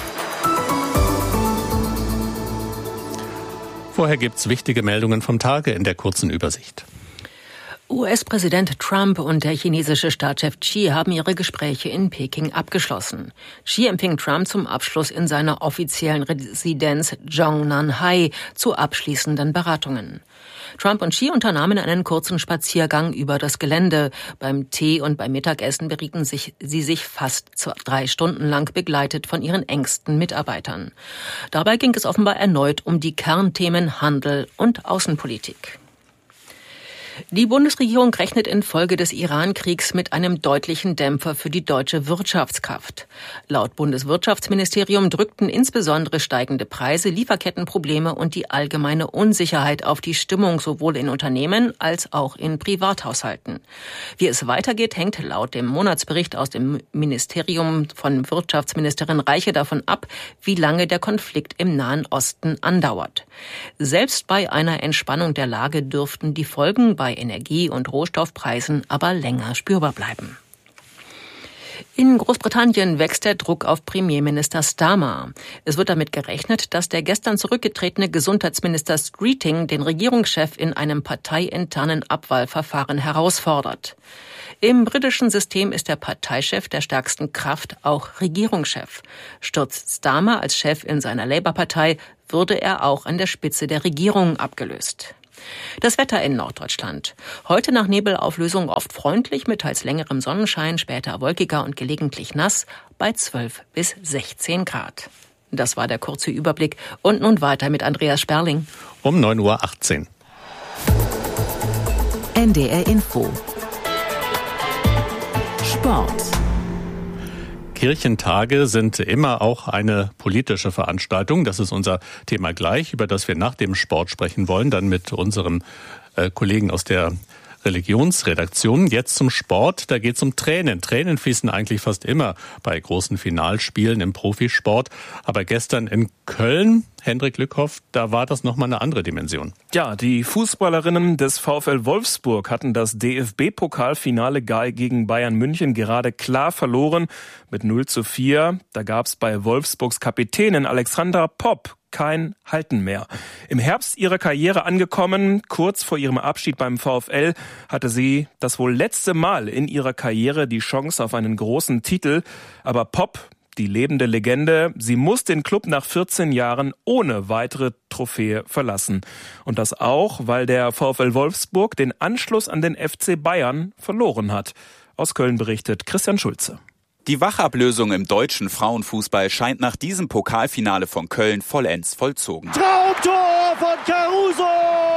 Vorher gibt's wichtige Meldungen vom Tage in der kurzen Übersicht. US-Präsident Trump und der chinesische Staatschef Xi haben ihre Gespräche in Peking abgeschlossen. Xi empfing Trump zum Abschluss in seiner offiziellen Residenz Zhongnanhai zu abschließenden Beratungen. Trump und Xi unternahmen einen kurzen Spaziergang über das Gelände. Beim Tee und beim Mittagessen berieten sie sich fast 3 Stunden lang, begleitet von ihren engsten Mitarbeitern. Dabei ging es offenbar erneut um die Kernthemen Handel und Außenpolitik. Die Bundesregierung rechnet infolge des Iran-Kriegs mit einem deutlichen Dämpfer für die deutsche Wirtschaftskraft. Laut Bundeswirtschaftsministerium drückten insbesondere steigende Preise, Lieferkettenprobleme und die allgemeine Unsicherheit auf die Stimmung sowohl in Unternehmen als auch in Privathaushalten. Wie es weitergeht, hängt laut dem Monatsbericht aus dem Ministerium von Wirtschaftsministerin Reiche davon ab, wie lange der Konflikt im Nahen Osten andauert. Selbst bei einer Entspannung der Lage dürften die Folgen bei Energie- und Rohstoffpreisen aber länger spürbar bleiben. In Großbritannien wächst der Druck auf Premierminister Starmer. Es wird damit gerechnet, dass der gestern zurückgetretene Gesundheitsminister Streeting den Regierungschef in einem parteiinternen Abwahlverfahren herausfordert. Im britischen System ist der Parteichef der stärksten Kraft auch Regierungschef. Stürzt Starmer als Chef in seiner Labour-Partei, würde er auch an der Spitze der Regierung abgelöst. Das Wetter in Norddeutschland. Heute nach Nebelauflösung oft freundlich mit teils längerem Sonnenschein, später wolkiger und gelegentlich nass bei 12 bis 16 Grad. Das war der kurze Überblick. Und nun weiter mit Andreas Sperling. Um 9.18 Uhr. NDR Info. Sport. Kirchentage sind immer auch eine politische Veranstaltung. Das ist unser Thema gleich, über das wir nach dem Sport sprechen wollen, dann mit unserem Kollegen aus der Religionsredaktion. Jetzt zum Sport, da geht es um Tränen. Tränen fließen eigentlich fast immer bei großen Finalspielen im Profisport. Aber gestern in Köln, Hendrik Lückhoff, da war das nochmal eine andere Dimension. Ja, die Fußballerinnen des VfL Wolfsburg hatten das DFB-Pokalfinale gegen Bayern München gerade klar verloren mit 0:4. Da gab es bei Wolfsburgs Kapitänin Alexandra Popp kein Halten mehr. Im Herbst ihrer Karriere angekommen, kurz vor ihrem Abschied beim VfL, hatte sie das wohl letzte Mal in ihrer Karriere die Chance auf einen großen Titel. Aber Popp, die lebende Legende, sie muss den Club nach 14 Jahren ohne weitere Trophäe verlassen. Und das auch, weil der VfL Wolfsburg den Anschluss an den FC Bayern verloren hat. Aus Köln berichtet Christian Schulze. Die Wachablösung im deutschen Frauenfußball scheint nach diesem Pokalfinale von Köln vollends vollzogen. Traumtor von Caruso!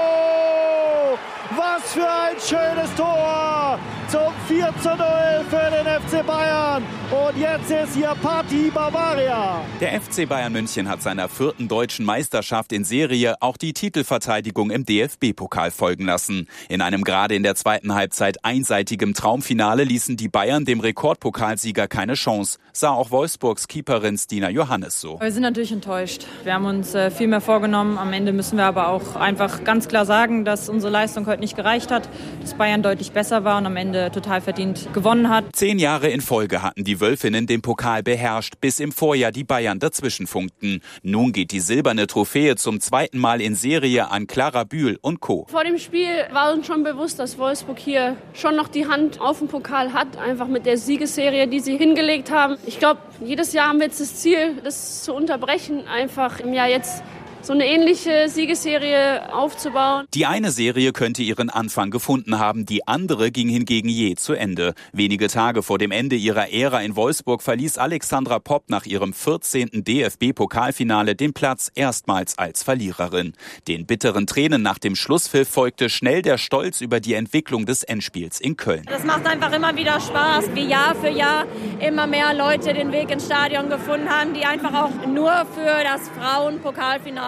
Was für ein schönes Tor! Zum 4:0 für den FC Bayern. Und jetzt ist hier Party Bavaria. Der FC Bayern München hat seiner 4. deutschen Meisterschaft in Serie auch die Titelverteidigung im DFB-Pokal folgen lassen. In einem gerade in der zweiten Halbzeit einseitigem Traumfinale ließen die Bayern dem Rekordpokalsieger keine Chance. Sah auch Wolfsburgs Keeperin Stina Johannes so. Wir sind natürlich enttäuscht. Wir haben uns viel mehr vorgenommen. Am Ende müssen wir aber auch einfach ganz klar sagen, dass unsere Leistung heute nicht gereicht hat, dass Bayern deutlich besser war und am Ende total verdient gewonnen hat. 10 Jahre in Folge hatten die Wölfinnen den Pokal beherrscht, bis im Vorjahr die Bayern dazwischen funkten. Nun geht die silberne Trophäe zum 2. Mal in Serie an Clara Bühl und Co. Vor dem Spiel war uns schon bewusst, dass Wolfsburg hier schon noch die Hand auf den Pokal hat, einfach mit der Siegesserie, die sie hingelegt haben. Ich glaube, jedes Jahr haben wir jetzt das Ziel, das zu unterbrechen, einfach im Jahr jetzt so eine ähnliche Siegesserie aufzubauen. Die eine Serie könnte ihren Anfang gefunden haben, die andere ging hingegen je zu Ende. Wenige Tage vor dem Ende ihrer Ära in Wolfsburg verließ Alexandra Popp nach ihrem 14. DFB-Pokalfinale den Platz erstmals als Verliererin. Den bitteren Tränen nach dem Schlusspfiff folgte schnell der Stolz über die Entwicklung des Endspiels in Köln. Das macht einfach immer wieder Spaß, wie Jahr für Jahr immer mehr Leute den Weg ins Stadion gefunden haben, die einfach auch nur für das Frauenpokalfinale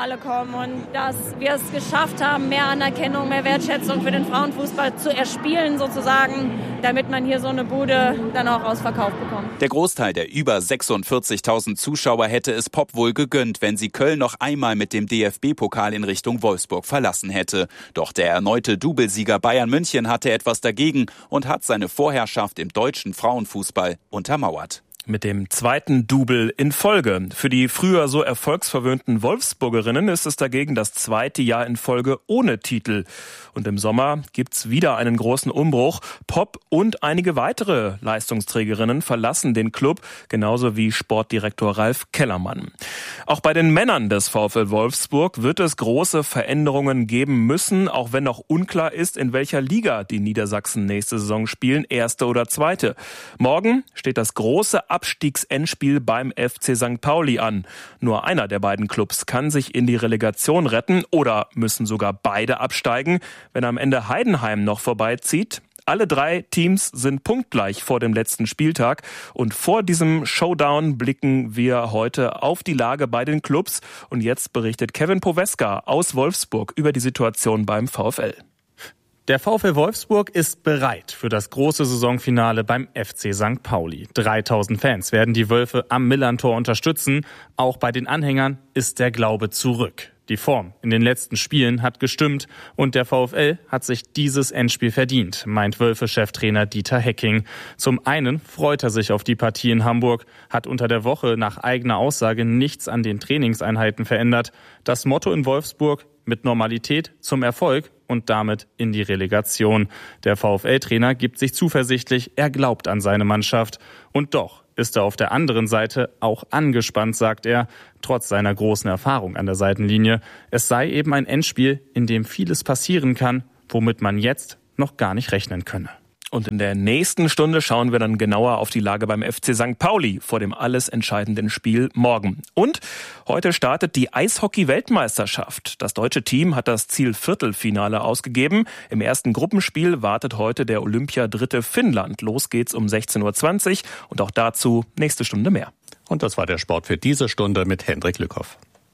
Finale kommen und dass wir es geschafft haben, mehr Anerkennung, mehr Wertschätzung für den Frauenfußball zu erspielen sozusagen, damit man hier so eine Bude dann auch ausverkauft bekommt. Der Großteil der über 46.000 Zuschauer hätte es Pop wohl gegönnt, wenn sie Köln noch einmal mit dem DFB-Pokal in Richtung Wolfsburg verlassen hätte. Doch der erneute Doublesieger Bayern München hatte etwas dagegen und hat seine Vorherrschaft im deutschen Frauenfußball untermauert. Mit dem zweiten Double in Folge. Für die früher so erfolgsverwöhnten Wolfsburgerinnen ist es dagegen das zweite Jahr in Folge ohne Titel. Und im Sommer gibt's wieder einen großen Umbruch. Pop und einige weitere Leistungsträgerinnen verlassen den Club, genauso wie Sportdirektor Ralf Kellermann. Auch bei den Männern des VfL Wolfsburg wird es große Veränderungen geben müssen, auch wenn noch unklar ist, in welcher Liga die Niedersachsen nächste Saison spielen, erste oder zweite. Morgen steht das große Abstiegsendspiel beim FC St. Pauli an. Nur einer der beiden Clubs kann sich in die Relegation retten oder müssen sogar beide absteigen, wenn am Ende Heidenheim noch vorbeizieht. Alle drei Teams sind punktgleich vor dem letzten Spieltag und vor diesem Showdown blicken wir heute auf die Lage bei den Clubs und jetzt berichtet Kevin Poweska aus Wolfsburg über die Situation beim VfL. Der VfL Wolfsburg ist bereit für das große Saisonfinale beim FC St. Pauli. 3000 Fans werden die Wölfe am Millerntor unterstützen. Auch bei den Anhängern ist der Glaube zurück. Die Form in den letzten Spielen hat gestimmt und der VfL hat sich dieses Endspiel verdient, meint Wölfe-Cheftrainer Dieter Hecking. Zum einen freut er sich auf die Partie in Hamburg, hat unter der Woche nach eigener Aussage nichts an den Trainingseinheiten verändert. Das Motto in Wolfsburg: mit Normalität zum Erfolg und damit in die Relegation. Der VfL-Trainer gibt sich zuversichtlich, er glaubt an seine Mannschaft. Und doch ist er auf der anderen Seite auch angespannt, sagt er, trotz seiner großen Erfahrung an der Seitenlinie. Es sei eben ein Endspiel, in dem vieles passieren kann, womit man jetzt noch gar nicht rechnen könne. Und in der nächsten Stunde schauen wir dann genauer auf die Lage beim FC St. Pauli vor dem alles entscheidenden Spiel morgen. Und heute startet die Eishockey-Weltmeisterschaft. Das deutsche Team hat das Ziel Viertelfinale ausgegeben. Im ersten Gruppenspiel wartet heute der Olympiadritte Finnland. Los geht's um 16:20 Uhr und auch dazu nächste Stunde mehr. Und das war der Sport für diese Stunde mit Hendrik Lückhoff.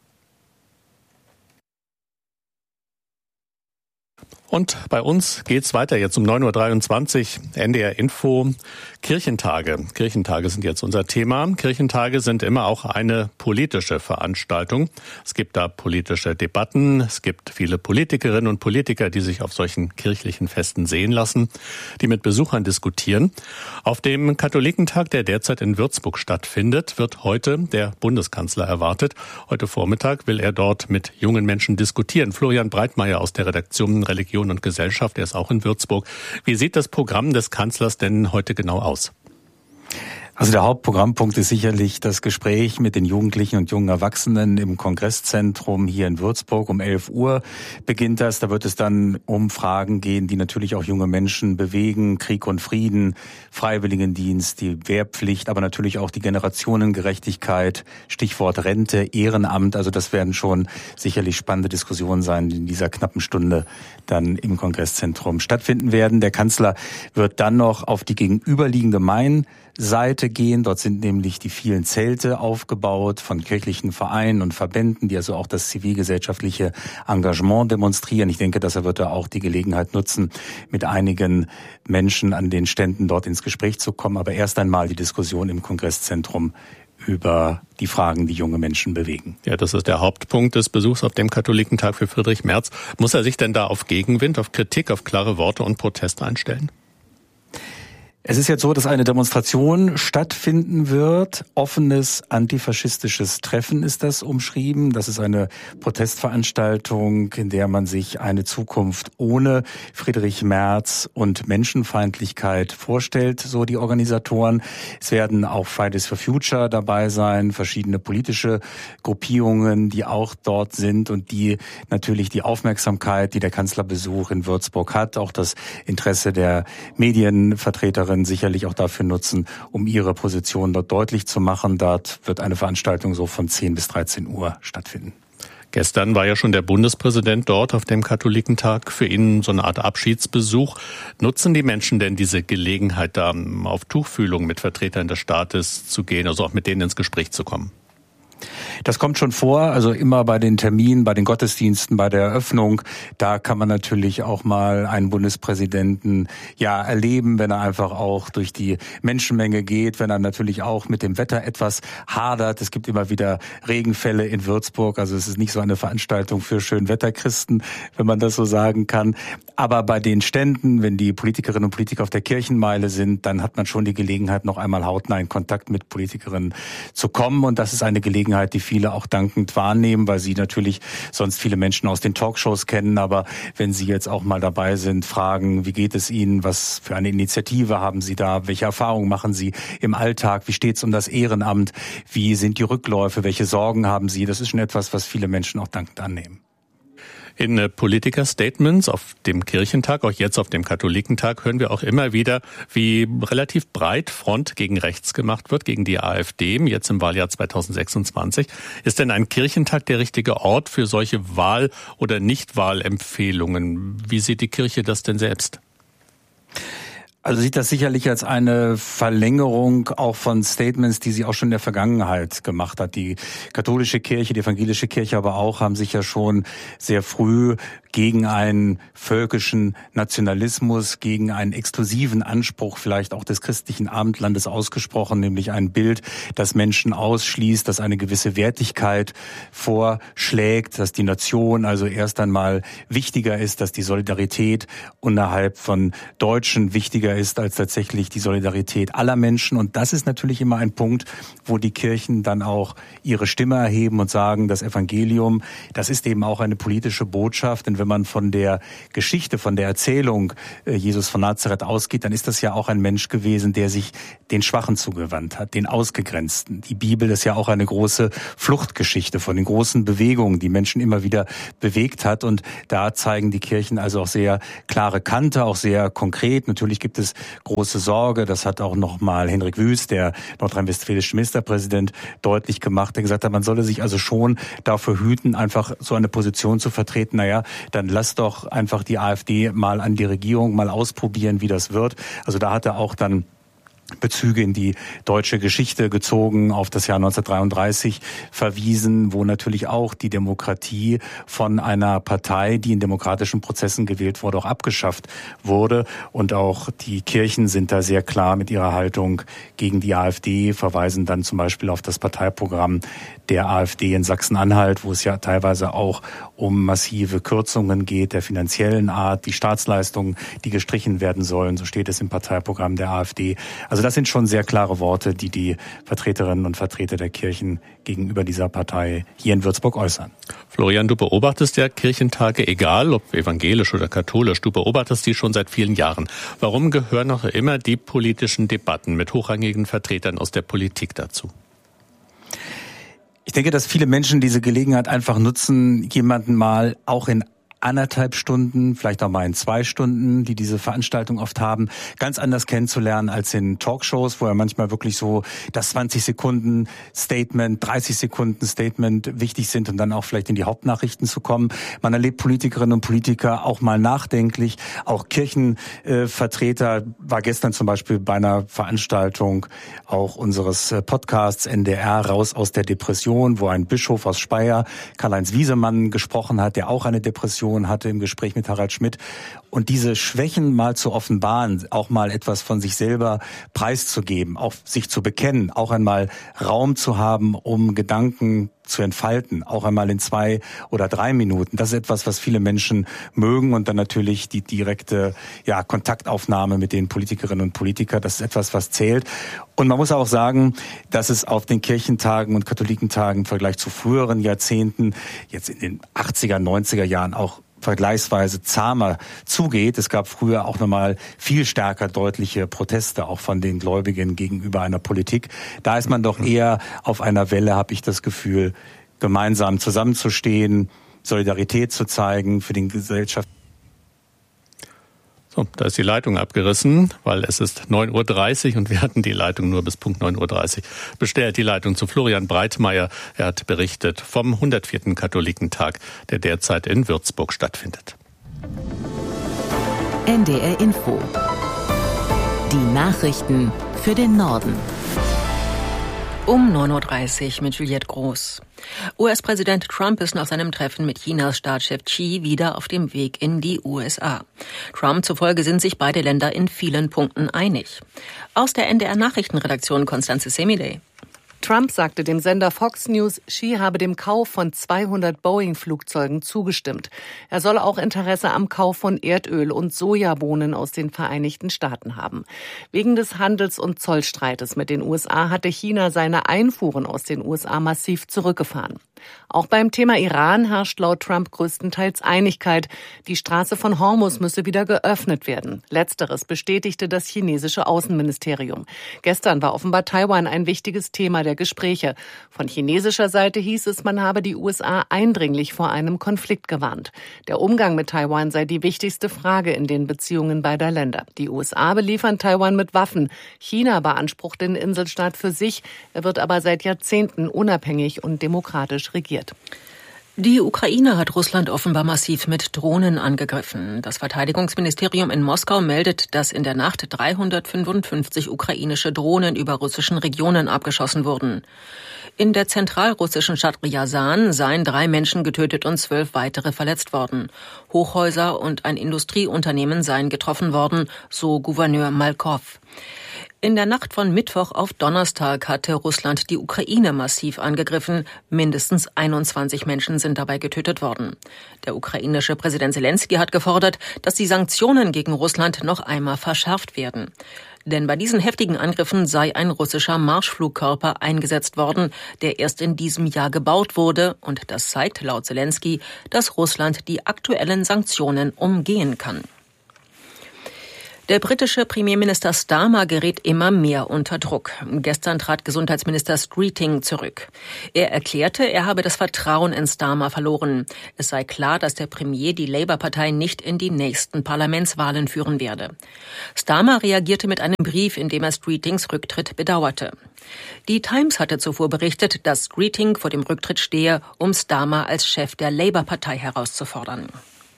Und bei uns geht's weiter jetzt um 9:23 Uhr, NDR Info, Kirchentage. Kirchentage sind jetzt unser Thema. Kirchentage sind immer auch eine politische Veranstaltung. Es gibt da politische Debatten. Es gibt viele Politikerinnen und Politiker, die sich auf solchen kirchlichen Festen sehen lassen, die mit Besuchern diskutieren. Auf dem Katholikentag, der derzeit in Würzburg stattfindet, wird heute der Bundeskanzler erwartet. Heute Vormittag will er dort mit jungen Menschen diskutieren. Florian Breitmeier aus der Redaktion Religion und Gesellschaft, er ist auch in Würzburg. Wie sieht das Programm des Kanzlers denn heute genau aus? Also der Hauptprogrammpunkt ist sicherlich das Gespräch mit den Jugendlichen und jungen Erwachsenen im Kongresszentrum hier in Würzburg. Um 11 Uhr beginnt das. Da wird es dann um Fragen gehen, die natürlich auch junge Menschen bewegen. Krieg und Frieden, Freiwilligendienst, die Wehrpflicht, aber natürlich auch die Generationengerechtigkeit, Stichwort Rente, Ehrenamt. Also das werden schon sicherlich spannende Diskussionen sein, die in dieser knappen Stunde dann im Kongresszentrum stattfinden werden. Der Kanzler wird dann noch auf die gegenüberliegende Mainseite gehen. Dort sind nämlich die vielen Zelte aufgebaut von kirchlichen Vereinen und Verbänden, die also auch das zivilgesellschaftliche Engagement demonstrieren. Ich denke, dass er wird da auch die Gelegenheit nutzen, mit einigen Menschen an den Ständen dort ins Gespräch zu kommen. Aber erst einmal die Diskussion im Kongresszentrum über die Fragen, die junge Menschen bewegen. Ja, das ist der Hauptpunkt des Besuchs auf dem Katholikentag für Friedrich Merz. Muss er sich denn da auf Gegenwind, auf Kritik, auf klare Worte und Protest einstellen? Es ist jetzt so, dass eine Demonstration stattfinden wird. Offenes antifaschistisches Treffen ist das umschrieben. Das ist eine Protestveranstaltung, in der man sich eine Zukunft ohne Friedrich Merz und Menschenfeindlichkeit vorstellt, so die Organisatoren. Es werden auch Fridays for Future dabei sein, verschiedene politische Gruppierungen, die auch dort sind und die natürlich die Aufmerksamkeit, die der Kanzlerbesuch in Würzburg hat, auch das Interesse der Medienvertreterinnen sicherlich auch dafür nutzen, um ihre Position dort deutlich zu machen. Dort wird eine Veranstaltung so von 10 bis 13 Uhr stattfinden. Gestern war ja schon der Bundespräsident dort auf dem Katholikentag, für ihn so eine Art Abschiedsbesuch. Nutzen die Menschen denn diese Gelegenheit, da auf Tuchfühlung mit Vertretern des Staates zu gehen, also auch mit denen ins Gespräch zu kommen? Das kommt schon vor, also immer bei den Terminen, bei den Gottesdiensten, bei der Eröffnung. Da kann man natürlich auch mal einen Bundespräsidenten erleben, wenn er einfach auch durch die Menschenmenge geht, wenn er natürlich auch mit dem Wetter etwas hadert. Es gibt immer wieder Regenfälle in Würzburg, also es ist nicht so eine Veranstaltung für Schönwetterchristen, wenn man das so sagen kann. Aber bei den Ständen, wenn die Politikerinnen und Politiker auf der Kirchenmeile sind, dann hat man schon die Gelegenheit, noch einmal hautnah in Kontakt mit Politikerinnen zu kommen. Und das ist eine Gelegenheit, die viele auch dankend wahrnehmen, weil sie natürlich sonst viele Menschen aus den Talkshows kennen. Aber wenn sie jetzt auch mal dabei sind, fragen, wie geht es Ihnen, was für eine Initiative haben Sie da, welche Erfahrungen machen Sie im Alltag, wie steht es um das Ehrenamt, wie sind die Rückläufe, welche Sorgen haben Sie, das ist schon etwas, was viele Menschen auch dankend annehmen. In Politiker-Statements auf dem Kirchentag, auch jetzt auf dem Katholikentag, hören wir auch immer wieder, wie relativ breit Front gegen rechts gemacht wird, gegen die AfD, jetzt im Wahljahr 2026. Ist denn ein Kirchentag der richtige Ort für solche Wahl- oder Nichtwahlempfehlungen? Wie sieht die Kirche das denn selbst? Also sieht das sicherlich als eine Verlängerung auch von Statements, die sie auch schon in der Vergangenheit gemacht hat. Die katholische Kirche, die evangelische Kirche aber auch haben sich ja schon sehr früh gegen einen völkischen Nationalismus, gegen einen exklusiven Anspruch vielleicht auch des christlichen Abendlandes ausgesprochen, nämlich ein Bild, das Menschen ausschließt, das eine gewisse Wertigkeit vorschlägt, dass die Nation also erst einmal wichtiger ist, dass die Solidarität innerhalb von Deutschen wichtiger ist als tatsächlich die Solidarität aller Menschen. Und das ist natürlich immer ein Punkt, wo die Kirchen dann auch ihre Stimme erheben und sagen, das Evangelium, das ist eben auch eine politische Botschaft. Denn wenn man von der Geschichte, von der Erzählung Jesus von Nazareth ausgeht, dann ist das ja auch ein Mensch gewesen, der sich den Schwachen zugewandt hat, den Ausgegrenzten. Die Bibel ist ja auch eine große Fluchtgeschichte von den großen Bewegungen, die Menschen immer wieder bewegt hat. Und da zeigen die Kirchen also auch sehr klare Kante, auch sehr konkret. Natürlich gibt es große Sorge. Das hat auch nochmal Henrik Wüst, der nordrhein-westfälische Ministerpräsident, deutlich gemacht, der gesagt hat, man solle sich also schon dafür hüten, einfach so eine Position zu vertreten. Naja, dann lass doch einfach die AfD mal an die Regierung mal ausprobieren, wie das wird. Also da hat er auch dann Bezüge in die deutsche Geschichte gezogen, auf das Jahr 1933 verwiesen, wo natürlich auch die Demokratie von einer Partei, die in demokratischen Prozessen gewählt wurde, auch abgeschafft wurde. Und auch die Kirchen sind da sehr klar mit ihrer Haltung gegen die AfD, verweisen dann zum Beispiel auf das Parteiprogramm der AfD in Sachsen-Anhalt, wo es ja teilweise auch um massive Kürzungen geht, der finanziellen Art, die Staatsleistungen, die gestrichen werden sollen. So steht es im Parteiprogramm der AfD. Also das sind schon sehr klare Worte, die die Vertreterinnen und Vertreter der Kirchen gegenüber dieser Partei hier in Würzburg äußern. Florian, du beobachtest ja Kirchentage, egal ob evangelisch oder katholisch, du beobachtest die schon seit vielen Jahren. Warum gehören noch immer die politischen Debatten mit hochrangigen Vertretern aus der Politik dazu? Ich denke, dass viele Menschen diese Gelegenheit einfach nutzen, jemanden mal auch in 1,5 Stunden, vielleicht auch mal in 2 Stunden, die diese Veranstaltung oft haben, ganz anders kennenzulernen als in Talkshows, wo ja manchmal wirklich so das 20 Sekunden Statement, 30 Sekunden Statement wichtig sind und dann auch vielleicht in die Hauptnachrichten zu kommen. Man erlebt Politikerinnen und Politiker auch mal nachdenklich, auch Kirchenvertreter, war gestern zum Beispiel bei einer Veranstaltung auch unseres Podcasts NDR Raus aus der Depression, wo ein Bischof aus Speyer, Karl-Heinz Wiesemann, gesprochen hat, der auch eine Depression hatte im Gespräch mit Harald Schmidt. Und diese Schwächen mal zu offenbaren, auch mal etwas von sich selber preiszugeben, auch sich zu bekennen, auch einmal Raum zu haben, um Gedanken zu entfalten, auch einmal in 2 oder 3 Minuten. Das ist etwas, was viele Menschen mögen. Und dann natürlich die direkte Kontaktaufnahme mit den Politikerinnen und Politikern. Das ist etwas, was zählt. Und man muss auch sagen, dass es auf den Kirchentagen und Katholikentagen im Vergleich zu früheren Jahrzehnten, jetzt in den 80er, 90er Jahren auch vergleichsweise zahmer zugeht. Es gab früher auch nochmal viel stärker deutliche Proteste, auch von den Gläubigen gegenüber einer Politik. Da ist man doch eher auf einer Welle, habe ich das Gefühl, gemeinsam zusammenzustehen, Solidarität zu zeigen für den Gesellschaft. So, da ist die Leitung abgerissen, weil es ist 9.30 Uhr und wir hatten die Leitung nur bis Punkt 9.30 Uhr bestellt. Die Leitung zu Florian Breitmeier. Er hat berichtet vom 104. Katholikentag, der derzeit in Würzburg stattfindet. NDR Info. Die Nachrichten für den Norden. Um 9.30 Uhr mit Juliette Groß. US-Präsident Trump ist nach seinem Treffen mit Chinas Staatschef Xi wieder auf dem Weg in die USA. Trump zufolge sind sich beide Länder in vielen Punkten einig. Aus der NDR-Nachrichtenredaktion Konstanze Semidey. Trump sagte dem Sender Fox News, Xi habe dem Kauf von 200 Boeing-Flugzeugen zugestimmt. Er solle auch Interesse am Kauf von Erdöl und Sojabohnen aus den Vereinigten Staaten haben. Wegen des Handels- und Zollstreites mit den USA hatte China seine Einfuhren aus den USA massiv zurückgefahren. Auch beim Thema Iran herrscht laut Trump größtenteils Einigkeit. Die Straße von Hormuz müsse wieder geöffnet werden. Letzteres bestätigte das chinesische Außenministerium. Gestern war offenbar Taiwan ein wichtiges Thema der Gespräche. Von chinesischer Seite hieß es, man habe die USA eindringlich vor einem Konflikt gewarnt. Der Umgang mit Taiwan sei die wichtigste Frage in den Beziehungen beider Länder. Die USA beliefern Taiwan mit Waffen. China beansprucht den Inselstaat für sich. Er wird aber seit Jahrzehnten unabhängig und demokratisch regiert. Die Ukraine hat Russland offenbar massiv mit Drohnen angegriffen. Das Verteidigungsministerium in Moskau meldet, dass in der Nacht 355 ukrainische Drohnen über russischen Regionen abgeschossen wurden. In der zentralrussischen Stadt Ryazan seien 3 Menschen getötet und 12 weitere verletzt worden. Hochhäuser und ein Industrieunternehmen seien getroffen worden, so Gouverneur Malkow. In der Nacht von Mittwoch auf Donnerstag hatte Russland die Ukraine massiv angegriffen. Mindestens 21 Menschen sind dabei getötet worden. Der ukrainische Präsident Zelensky hat gefordert, dass die Sanktionen gegen Russland noch einmal verschärft werden. Denn bei diesen heftigen Angriffen sei ein russischer Marschflugkörper eingesetzt worden, der erst in diesem Jahr gebaut wurde. Und das zeigt laut Zelensky, dass Russland die aktuellen Sanktionen umgehen kann. Der britische Premierminister Starmer gerät immer mehr unter Druck. Gestern trat Gesundheitsminister Streeting zurück. Er erklärte, er habe das Vertrauen in Starmer verloren. Es sei klar, dass der Premier die Labour-Partei nicht in die nächsten Parlamentswahlen führen werde. Starmer reagierte mit einem Brief, in dem er Streetings Rücktritt bedauerte. Die Times hatte zuvor berichtet, dass Streeting vor dem Rücktritt stehe, um Starmer als Chef der Labour-Partei herauszufordern.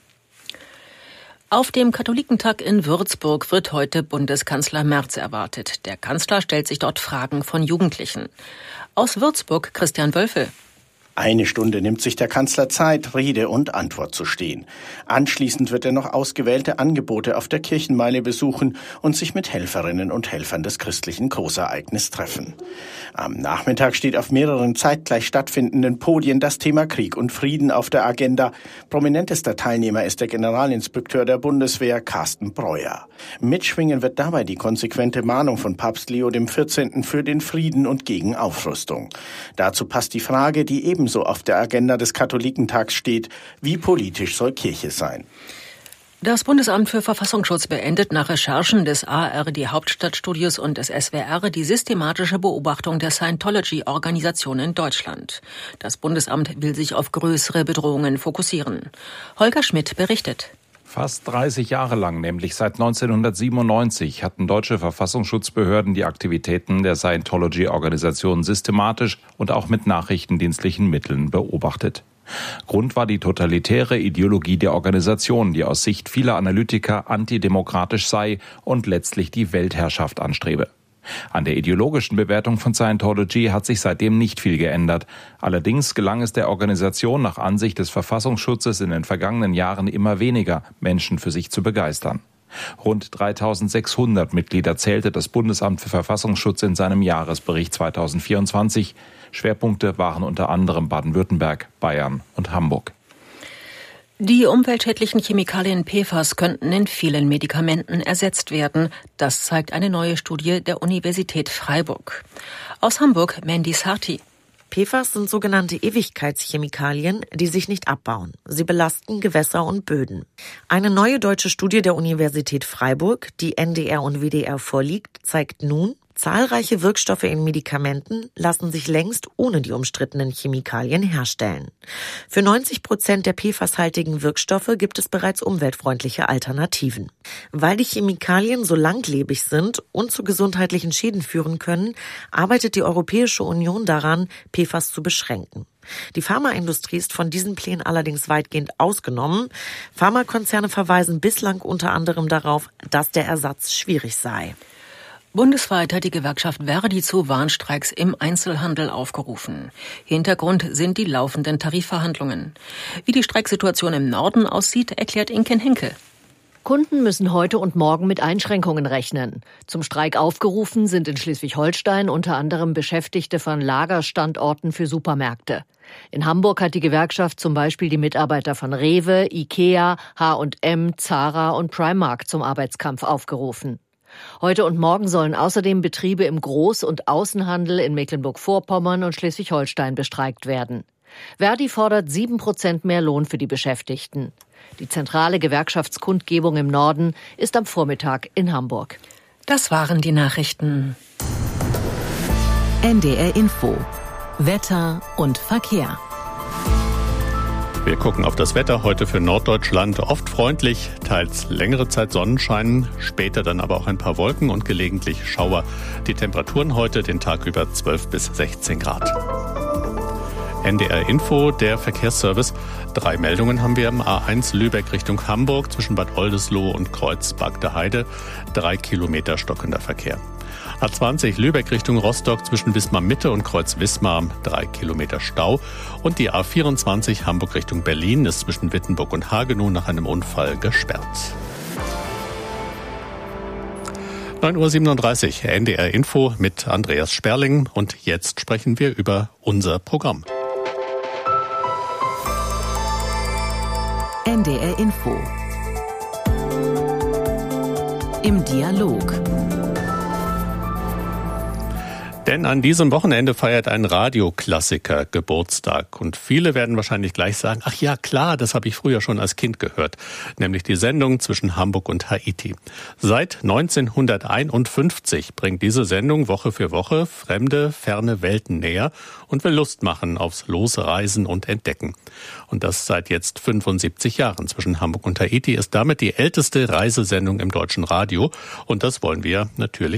Auf dem Katholikentag in Würzburg wird heute Bundeskanzler Merz erwartet. Der Kanzler stellt sich dort Fragen von Jugendlichen. Aus Würzburg Christian Wölfel. Eine Stunde nimmt sich der Kanzler Zeit, Rede und Antwort zu stehen. Anschließend wird er noch ausgewählte Angebote auf der Kirchenmeile besuchen und sich mit Helferinnen und Helfern des christlichen Großereignisses treffen. Am Nachmittag steht auf mehreren zeitgleich stattfindenden Podien das Thema Krieg und Frieden auf der Agenda. Prominentester Teilnehmer ist der Generalinspekteur der Bundeswehr, Carsten Breuer. Mitschwingen wird dabei die konsequente Mahnung von Papst Leo XIV. Für den Frieden und gegen Aufrüstung. Dazu passt die Frage, die ebenso auf der Agenda des Katholikentags steht: Wie politisch soll Kirche sein? Das Bundesamt für Verfassungsschutz beendet nach Recherchen des ARD Hauptstadtstudios und des SWR die systematische Beobachtung der Scientology-Organisation in Deutschland. Das Bundesamt will sich auf größere Bedrohungen fokussieren. Holger Schmidt berichtet. Fast 30 Jahre lang, nämlich seit 1997, hatten deutsche Verfassungsschutzbehörden die Aktivitäten der Scientology-Organisation systematisch und auch mit nachrichtendienstlichen Mitteln beobachtet. Grund war die totalitäre Ideologie der Organisation, die aus Sicht vieler Analytiker antidemokratisch sei und letztlich die Weltherrschaft anstrebe. An der ideologischen Bewertung von Scientology hat sich seitdem nicht viel geändert. Allerdings gelang es der Organisation nach Ansicht des Verfassungsschutzes in den vergangenen Jahren immer weniger, Menschen für sich zu begeistern. Rund 3.600 Mitglieder zählte das Bundesamt für Verfassungsschutz in seinem Jahresbericht 2024. Schwerpunkte waren unter anderem Baden-Württemberg, Bayern und Hamburg. Die umweltschädlichen Chemikalien PFAS könnten in vielen Medikamenten ersetzt werden. Das zeigt eine neue Studie der Universität Freiburg. Aus Hamburg Mandy Sarti. PFAS sind sogenannte Ewigkeitschemikalien, die sich nicht abbauen. Sie belasten Gewässer und Böden. Eine neue deutsche Studie der Universität Freiburg, die NDR und WDR vorliegt, zeigt nun, zahlreiche Wirkstoffe in Medikamenten lassen sich längst ohne die umstrittenen Chemikalien herstellen. Für 90% der PFAS-haltigen Wirkstoffe gibt es bereits umweltfreundliche Alternativen. Weil die Chemikalien so langlebig sind und zu gesundheitlichen Schäden führen können, arbeitet die Europäische Union daran, PFAS zu beschränken. Die Pharmaindustrie ist von diesen Plänen allerdings weitgehend ausgenommen. Pharmakonzerne verweisen bislang unter anderem darauf, dass der Ersatz schwierig sei. Bundesweit hat die Gewerkschaft Verdi zu Warnstreiks im Einzelhandel aufgerufen. Hintergrund sind die laufenden Tarifverhandlungen. Wie die Streiksituation im Norden aussieht, erklärt Inken Henkel. Kunden müssen heute und morgen mit Einschränkungen rechnen. Zum Streik aufgerufen sind in Schleswig-Holstein unter anderem Beschäftigte von Lagerstandorten für Supermärkte. In Hamburg hat die Gewerkschaft zum Beispiel die Mitarbeiter von Rewe, Ikea, H&M, Zara und Primark zum Arbeitskampf aufgerufen. Heute und morgen sollen außerdem Betriebe im Groß- und Außenhandel in Mecklenburg-Vorpommern und Schleswig-Holstein bestreikt werden. Verdi fordert 7% mehr Lohn für die Beschäftigten. Die zentrale Gewerkschaftskundgebung im Norden ist am Vormittag in Hamburg. Das waren die Nachrichten. NDR Info. Wetter und Verkehr. Wir gucken auf das Wetter heute für Norddeutschland. Oft freundlich, teils längere Zeit Sonnenschein, später dann aber auch ein paar Wolken und gelegentlich Schauer. Die Temperaturen heute den Tag über 12 bis 16 Grad. NDR Info, der Verkehrsservice. 3 Meldungen haben wir am A1 Lübeck Richtung Hamburg zwischen Bad Oldesloe und Kreuz-Bagde Heide. 3 Kilometer stockender Verkehr. A20 Lübeck Richtung Rostock zwischen Wismar Mitte und Kreuz-Wismar 3 Kilometer Stau. Und die A24 Hamburg Richtung Berlin ist zwischen Wittenburg und Hagenow nach einem Unfall gesperrt. 9:37 Uhr, NDR Info mit Andreas Sperling. Und jetzt sprechen wir über unser Programm. NDR Info. Im Dialog. Denn an diesem Wochenende feiert ein Radioklassiker Geburtstag. Und viele werden wahrscheinlich gleich sagen, ach ja, klar, das habe ich früher schon als Kind gehört. Nämlich die Sendung zwischen Hamburg und Haiti. Seit 1951 bringt diese Sendung Woche für Woche fremde, ferne Welten näher und will Lust machen aufs Losreisen und Entdecken. Und das seit jetzt 75 Jahren. Zwischen Hamburg und Haiti ist damit die älteste Reisesendung im deutschen Radio. Und das wollen wir natürlich